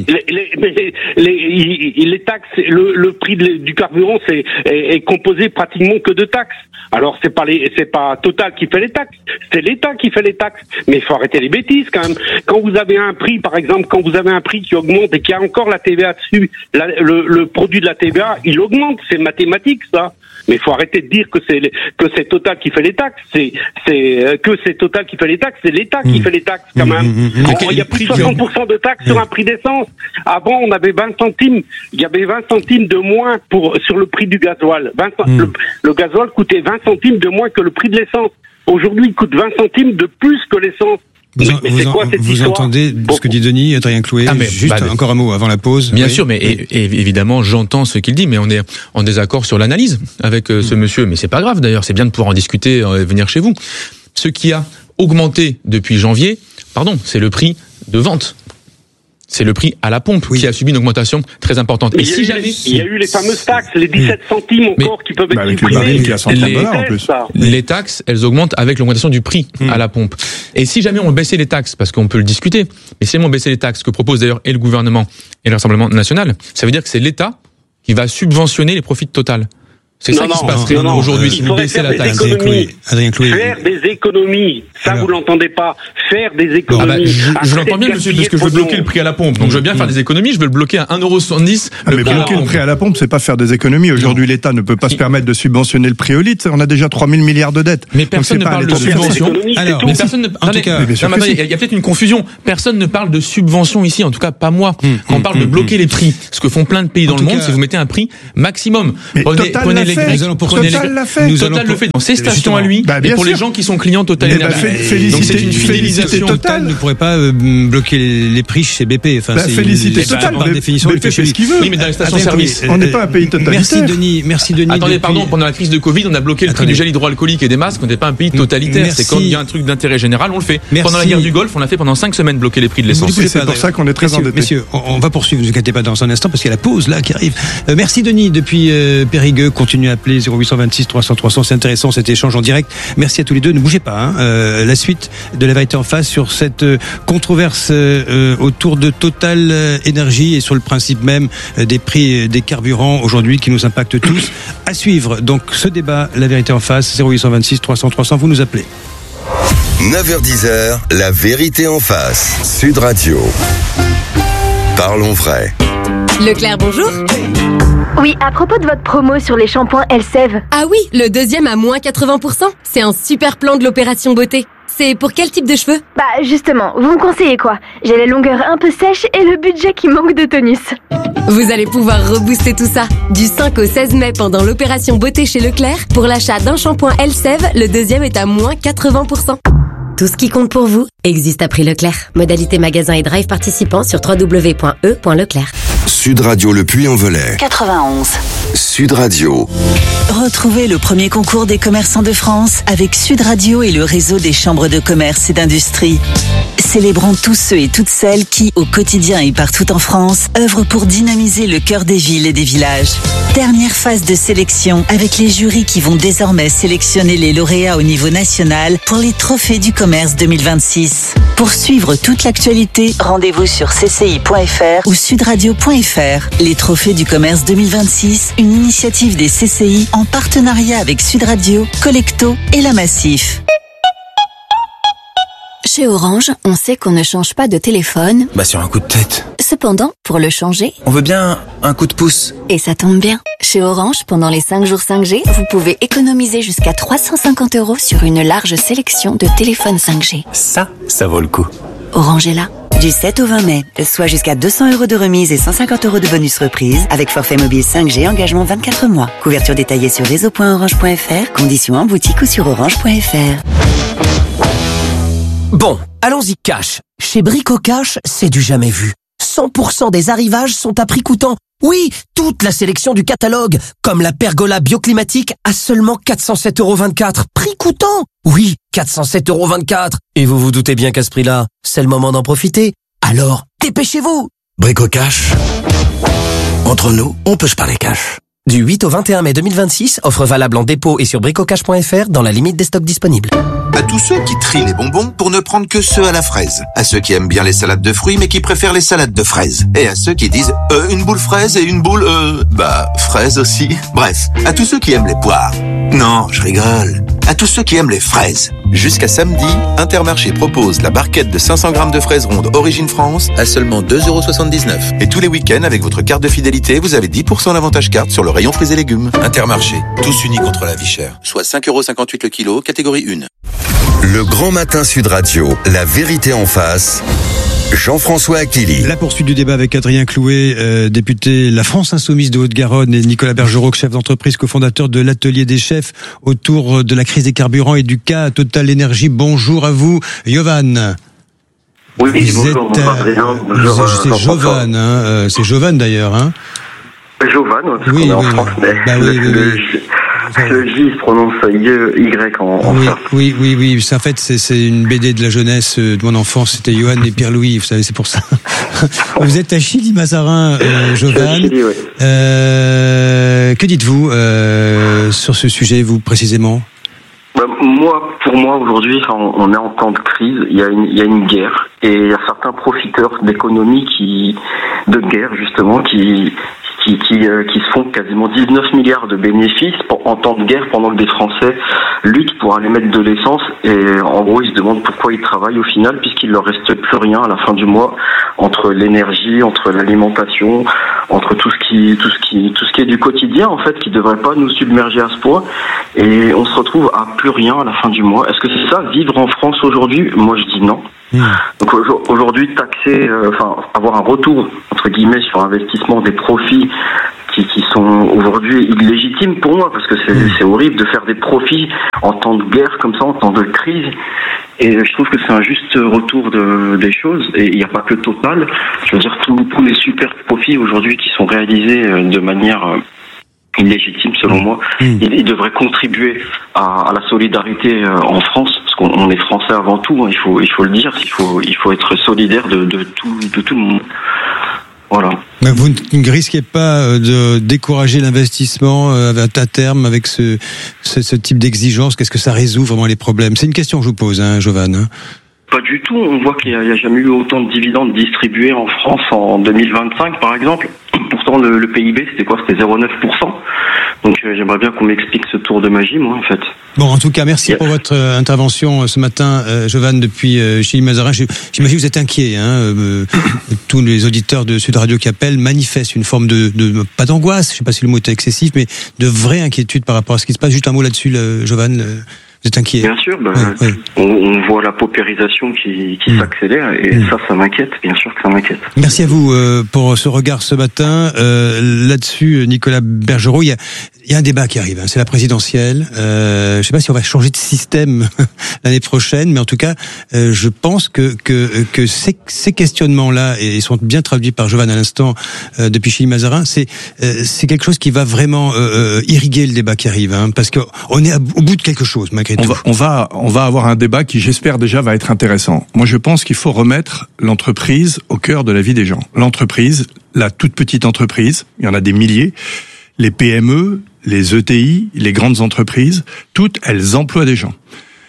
Les taxes, le prix du carburant, est composé pratiquement que de taxes. Alors c'est pas Total qui fait les taxes, c'est l'État qui fait les taxes. Mais il faut arrêter les bêtises quand même. Quand vous avez un prix, par exemple, qui augmente et qu'il y a encore la TVA dessus, le produit de la TVA, il augmente. C'est mathématique ça. Mais il faut arrêter de dire que c'est Total qui fait les taxes. C'est Total qui fait les taxes, c'est l'État qui fait les taxes quand même. Il y a plus de 60% de taxes sur un prix d'essence. Avant, on avait 20 centimes. Il y avait 20 centimes de moins sur le prix du gasoil. Le gasoil coûtait 20 centimes de moins que le prix de l'essence. Aujourd'hui, il coûte 20 centimes de plus que l'essence. Vous entendez ce que dit Denis, Adrien Clouet? Juste encore un mot avant la pause. Bien sûr, mais évidemment, j'entends ce qu'il dit, mais on est en désaccord sur l'analyse avec ce monsieur. Mais c'est pas grave d'ailleurs, c'est bien de pouvoir en discuter, venir chez vous. Ce qui a augmenté depuis janvier, c'est le prix de vente. C'est le prix à la pompe qui a subi une augmentation très importante. Mais il y a eu les fameuses taxes, les 17 centimes encore qui peuvent être supprimés. Les taxes, elles augmentent avec l'augmentation du prix à la pompe. Et si jamais on baissait les taxes, parce qu'on peut le discuter, mais si jamais on baissait les taxes, que propose d'ailleurs et le gouvernement et le Rassemblement national, ça veut dire que c'est l'État qui va subventionner les profits de Total. C'est ça qui se passerait aujourd'hui si vous baissez la taxe. Adrien Clouet. Faire des économies, ça vous l'entendez pas. Faire des économies. Je l'entends bien, monsieur, parce que je veux bloquer le prix à la pompe. Donc je veux bien faire des économies, je veux le bloquer à 1,70 €. Mais bloquer le prix à la pompe, c'est pas faire des économies. Aujourd'hui, l'État ne peut pas se permettre de subventionner le prix au litre. On a déjà 3 000 milliards de dettes. Mais personne ne parle de subvention. Alors, mais personne ne. En tout cas, il y a peut-être une confusion. Personne ne parle de subvention ici, en tout cas pas moi. Quand on parle de bloquer les prix, ce que font plein de pays dans le monde, c'est vous mettez un prix maximum. Prenez les Grecs. Total l'a fait. Total le fait dans ses stations à lui et pour les gens qui sont clients Total Énergie. Donc c'est une fidélisation. Total ne pourrait pas bloquer les prix chez BP. Félicité Total par définition. BP fait ce qu'il veut. Oui, mais dans les stations-service. On n'est pas un pays totalitaire. Merci Denis. Attendez, pendant la crise de Covid, on a bloqué le prix du gel hydroalcoolique et des masques. On n'est pas un pays totalitaire. C'est quand il y a un truc d'intérêt général, on le fait. Pendant la guerre du Golfe, on a fait pendant 5 semaines bloquer les prix de l'essence. C'est pour ça qu'on est très endettés. Messieurs, on va poursuivre. Ne vous inquiétez pas dans un instant parce qu'il y a la pause là qui arrive. Merci Denis depuis Périgueux. Continuez à appeler 0826 300 300. C'est intéressant cet échange en direct. Merci à tous les deux. Ne bougez pas. La suite de la vérité en face sur cette controverse autour de Total Énergie et sur le principe même des prix des carburants aujourd'hui qui nous impactent tous. À suivre donc ce débat, la vérité en face, 0826 300 300. Vous nous appelez. 9h-10h, la vérité en face. Sud Radio. Parlons vrai. Leclerc, bonjour. Oui, à propos de votre promo sur les shampoings Elseve. Ah oui, le deuxième à moins 80%. C'est un super plan de l'opération beauté. C'est pour quel type de cheveux? Bah justement, vous me conseillez quoi? J'ai les longueurs un peu sèches et le budget qui manque de tonus. Vous allez pouvoir rebooster tout ça. Du 5 au 16 mai pendant l'opération beauté chez Leclerc, pour l'achat d'un shampoing Elseve, le deuxième est à moins 80%. Tout ce qui compte pour vous existe à prix Leclerc. Modalité magasin et drive participants sur www.e.leclerc. Sud Radio Le Puy-en-Velay. 91. Sud Radio. Retrouvez le premier concours des commerçants de France avec Sud Radio et le réseau des chambres de commerce et d'industrie. Célébrons tous ceux et toutes celles qui, au quotidien et partout en France, œuvrent pour dynamiser le cœur des villes et des villages. Dernière phase de sélection avec les jurys qui vont désormais sélectionner les lauréats au niveau national pour les trophées du commerce 2026. Pour suivre toute l'actualité, rendez-vous sur cci.fr ou sudradio.fr. Les trophées du commerce 2026, une initiative des CCI en partenariat avec Sud Radio, Collecto et La Massif. Chez Orange, on sait qu'on ne change pas de téléphone. Sur un coup de tête. Cependant, pour le changer, on veut bien un coup de pouce. Et ça tombe bien. Chez Orange, pendant les 5 jours 5G, vous pouvez économiser jusqu'à 350 € sur une large sélection de téléphones 5G. Ça vaut le coup. Orange est là. Du 7 au 20 mai, soit jusqu'à 200 € de remise et 150 € de bonus reprise avec forfait mobile 5G, engagement 24 mois. Couverture détaillée sur réseau.orange.fr, conditions en boutique ou sur orange.fr. Bon, allons-y cash. Chez Brico Cash, c'est du jamais vu. 100% des arrivages sont à prix coûtant. Oui, toute la sélection du catalogue, comme la pergola bioclimatique à seulement 407,24 €. Prix coûtant. Oui, 407,24 €. Et vous vous doutez bien qu'à ce prix-là, c'est le moment d'en profiter. Alors, dépêchez-vous. Brico Cash. Entre nous, on peut se parler cash. Du 8 au 21 mai 2026, offre valable en dépôt et sur bricocash.fr dans la limite des stocks disponibles. À tous ceux qui trient les bonbons pour ne prendre que ceux à la fraise. À ceux qui aiment bien les salades de fruits mais qui préfèrent les salades de fraises. Et à ceux qui disent une boule fraise et une boule fraise aussi. Bref, à tous ceux qui aiment les poires. Non, je rigole. À tous ceux qui aiment les fraises. Jusqu'à samedi, Intermarché propose la barquette de 500 grammes de fraises rondes Origine France à seulement 2,79 €. Et tous les week-ends, avec votre carte de fidélité, vous avez 10% d'avantage carte sur le rayon fruits et légumes. Intermarché, tous unis contre la vie chère. Soit 5,58 € le kilo, catégorie 1. Le Grand Matin Sud Radio, la vérité en face. Jean-François Aquili. La poursuite du débat avec Adrien Clouet, député La France Insoumise de Haute-Garonne, et Nicolas Bergerot, chef d'entreprise, cofondateur de l'Atelier des chefs, autour de la crise des carburants et du cas Total Énergie. Bonjour à vous, Yovan. Oui, vous êtes, c'est Jovan, hein, c'est Jovan d'ailleurs, hein. Jovan, parce oui, qu'on est en oui, France, mais le J se prononce Y en France. Oui. En fait, c'est une BD de la jeunesse de mon enfance. C'était Johan et Pierre-Louis, vous savez, c'est pour ça. Vous êtes à Chilly-Mazarin, Jovan. Chilly, oui. Que dites-vous sur ce sujet, vous, précisément? Pour moi, aujourd'hui, on est en temps de crise. Il y a une guerre, et il y a certains profiteurs d'économie de guerre, justement, qui se font quasiment 19 milliards de bénéfices en temps de guerre, pendant que des Français luttent pour aller mettre de l'essence, et en gros ils se demandent pourquoi ils travaillent au final, puisqu'il leur reste plus rien à la fin du mois, entre l'énergie, entre l'alimentation, entre tout ce qui est du quotidien, en fait, qui devrait pas nous submerger à ce point, et on se retrouve à plus rien à la fin du mois. Est-ce que c'est ça, vivre en France aujourd'hui? Moi je dis non. Donc aujourd'hui, taxer, avoir un retour entre guillemets sur investissement des profits qui sont aujourd'hui illégitimes pour moi, parce que c'est horrible de faire des profits en temps de guerre comme ça, en temps de crise. Et je trouve que c'est un juste retour des choses. Et il n'y a pas que Total. Je veux dire, tous les super profits aujourd'hui qui sont réalisés de manière illégitime, selon moi, ils devraient contribuer à la solidarité en France, parce qu'on est français avant tout, hein, il faut le dire, il faut être solidaire de tout le monde. Voilà. Mais vous ne risquez pas de décourager l'investissement à terme avec ce type d'exigence? Qu'est-ce que ça résout vraiment les problèmes? C'est une question que je vous pose, hein, Jovan. Hein. Pas du tout. On voit qu'il n'y a jamais eu autant de dividendes distribués en France en 2025, par exemple. Pourtant, le PIB, c'était quoi? C'était 0,9%. Donc, j'aimerais bien qu'on m'explique ce tour de magie, moi, en fait. Bon, en tout cas, merci pour votre intervention ce matin, Jovan, depuis Chilly-Mazarin. J'imagine que vous êtes inquiet. Tous les auditeurs de Sud Radio qui appellent manifestent une forme de pas d'angoisse, je ne sais pas si le mot est excessif, mais de vraie inquiétude par rapport à ce qui se passe. Juste un mot là-dessus, Jovan. Vous êtes inquiet? Bien sûr, on voit la paupérisation qui s'accélère, et ça m'inquiète, bien sûr que ça m'inquiète. Merci à vous pour ce regard ce matin. Là-dessus, Nicolas Bergerot, il y a un débat qui arrive, hein, c'est la présidentielle. Je ne sais pas si on va changer de système l'année prochaine, mais en tout cas, je pense que ces questionnements-là, et ils sont bien traduits par Jovan à l'instant depuis Chilly-Mazarin, c'est quelque chose qui va vraiment irriguer le débat qui arrive, hein, parce qu'on est au bout de quelque chose, malgré tout. On va avoir un débat qui, j'espère déjà, va être intéressant. Moi, je pense qu'il faut remettre l'entreprise au cœur de la vie des gens. L'entreprise, la toute petite entreprise, il y en a des milliers, les PME, les ETI, les grandes entreprises, toutes, elles emploient des gens.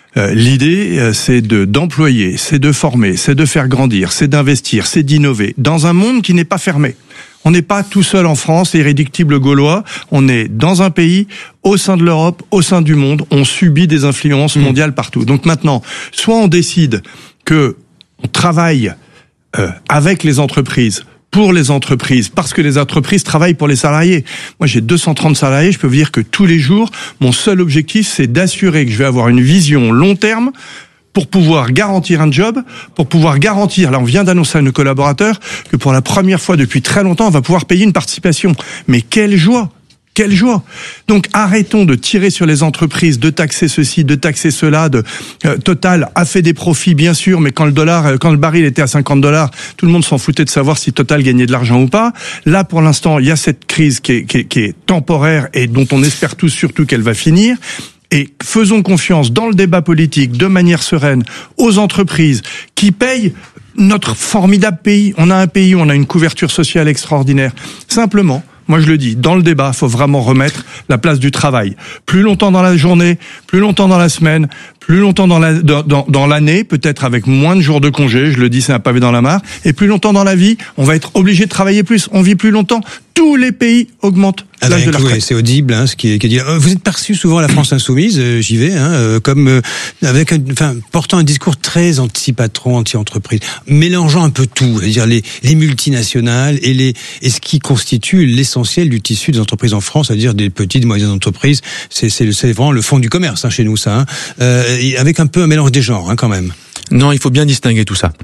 L'idée, c'est d'employer, c'est de former, c'est de faire grandir, c'est d'investir, c'est d'innover, dans un monde qui n'est pas fermé. On n'est pas tout seul en France, irréductible gaulois. On est dans un pays, au sein de l'Europe, au sein du monde. On subit des influences mondiales partout. Donc maintenant, soit on décide que on travaille avec les entreprises, pour les entreprises, parce que les entreprises travaillent pour les salariés. Moi, j'ai 230 salariés, je peux vous dire que tous les jours, mon seul objectif, c'est d'assurer que je vais avoir une vision long terme pour pouvoir garantir un job, pour pouvoir garantir, là on vient d'annoncer à nos collaborateurs que pour la première fois depuis très longtemps, on va pouvoir payer une participation. Mais quelle joie! Quelle joie! Donc arrêtons de tirer sur les entreprises, de taxer ceci, de taxer cela. Total a fait des profits bien sûr, mais quand le baril était à $50, tout le monde s'en foutait de savoir si Total gagnait de l'argent ou pas. Là pour l'instant, il y a cette crise qui est temporaire et dont on espère tous surtout qu'elle va finir. Et faisons confiance dans le débat politique de manière sereine aux entreprises qui payent notre formidable pays. On a un pays où on a une couverture sociale extraordinaire. Simplement, moi je le dis, dans le débat, il faut vraiment remettre la place du travail. Plus longtemps dans la journée, plus longtemps dans la semaine, plus longtemps dans l'année, peut-être avec moins de jours de congé, je le dis, c'est un pavé dans la mare, et plus longtemps dans la vie, on va être obligé de travailler plus, on vit plus longtemps. Tous les pays augmentent l'âge de la retraite. C'est audible, hein, ce qui est dit. Vous êtes perçu souvent à la France insoumise, j'y vais, comme portant un discours très anti-patron, anti-entreprise, mélangeant un peu tout, c'est-à-dire les multinationales et ce qui constitue l'essentiel du tissu des entreprises en France, c'est-à-dire des petites, moyennes entreprises. C'est vraiment le fond du commerce, hein, chez nous, ça. Avec un peu un mélange des genres, hein, quand même. Non, il faut bien distinguer tout ça.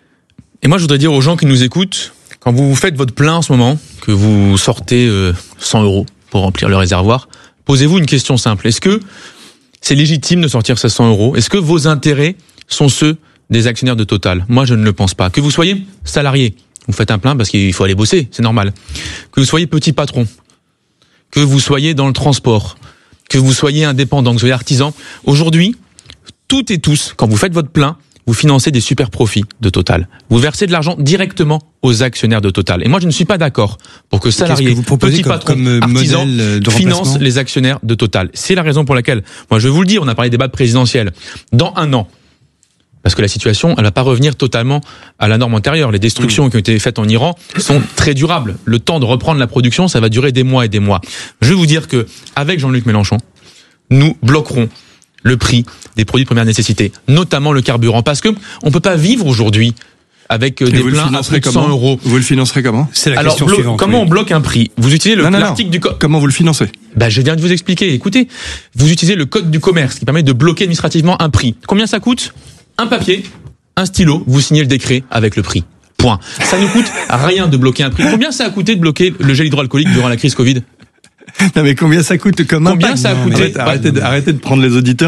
Et moi, je voudrais dire aux gens qui nous écoutent, quand vous faites votre plein en ce moment, que vous sortez 100 € pour remplir le réservoir, posez-vous une question simple. Est-ce que c'est légitime de sortir ces 100 €? Est-ce que vos intérêts sont ceux des actionnaires de Total? Moi, je ne le pense pas. Que vous soyez salarié, vous faites un plein parce qu'il faut aller bosser, c'est normal. Que vous soyez petit patron, que vous soyez dans le transport, que vous soyez indépendant, que vous soyez artisan, aujourd'hui, toutes et tous, quand vous faites votre plein, vous financez des super profits de Total. Vous versez de l'argent directement aux actionnaires de Total. Et moi, je ne suis pas d'accord pour que salariés, petits patrons, artisans financent les actionnaires de Total. C'est la raison pour laquelle, moi, je vais vous le dire, on a parlé des débats présidentiels. Dans 1 an, parce que la situation, elle va pas revenir totalement à la norme antérieure. Les destructions qui ont été faites en Iran sont très durables. Le temps de reprendre la production, ça va durer des mois et des mois. Je vais vous dire que, avec Jean-Luc Mélenchon, nous bloquerons le prix des produits de première nécessité, notamment le carburant, parce que on peut pas vivre aujourd'hui avec des pleins à plus de 100 euros. Vous le financerez comment? C'est la question suivante. Comment on bloque un prix? Vous utilisez l'article du code. Comment vous le financez? Je viens de vous expliquer. Écoutez, vous utilisez le code du commerce qui permet de bloquer administrativement un prix. Combien ça coûte? Un papier, un stylo, vous signez le décret avec le prix. Point. Ça ne coûte rien de bloquer un prix. Combien ça a coûté de bloquer le gel hydroalcoolique durant la crise Covid? Non mais combien ça coûte comme impact? Combien ça a coûté? Arrêtez de prendre les auditeurs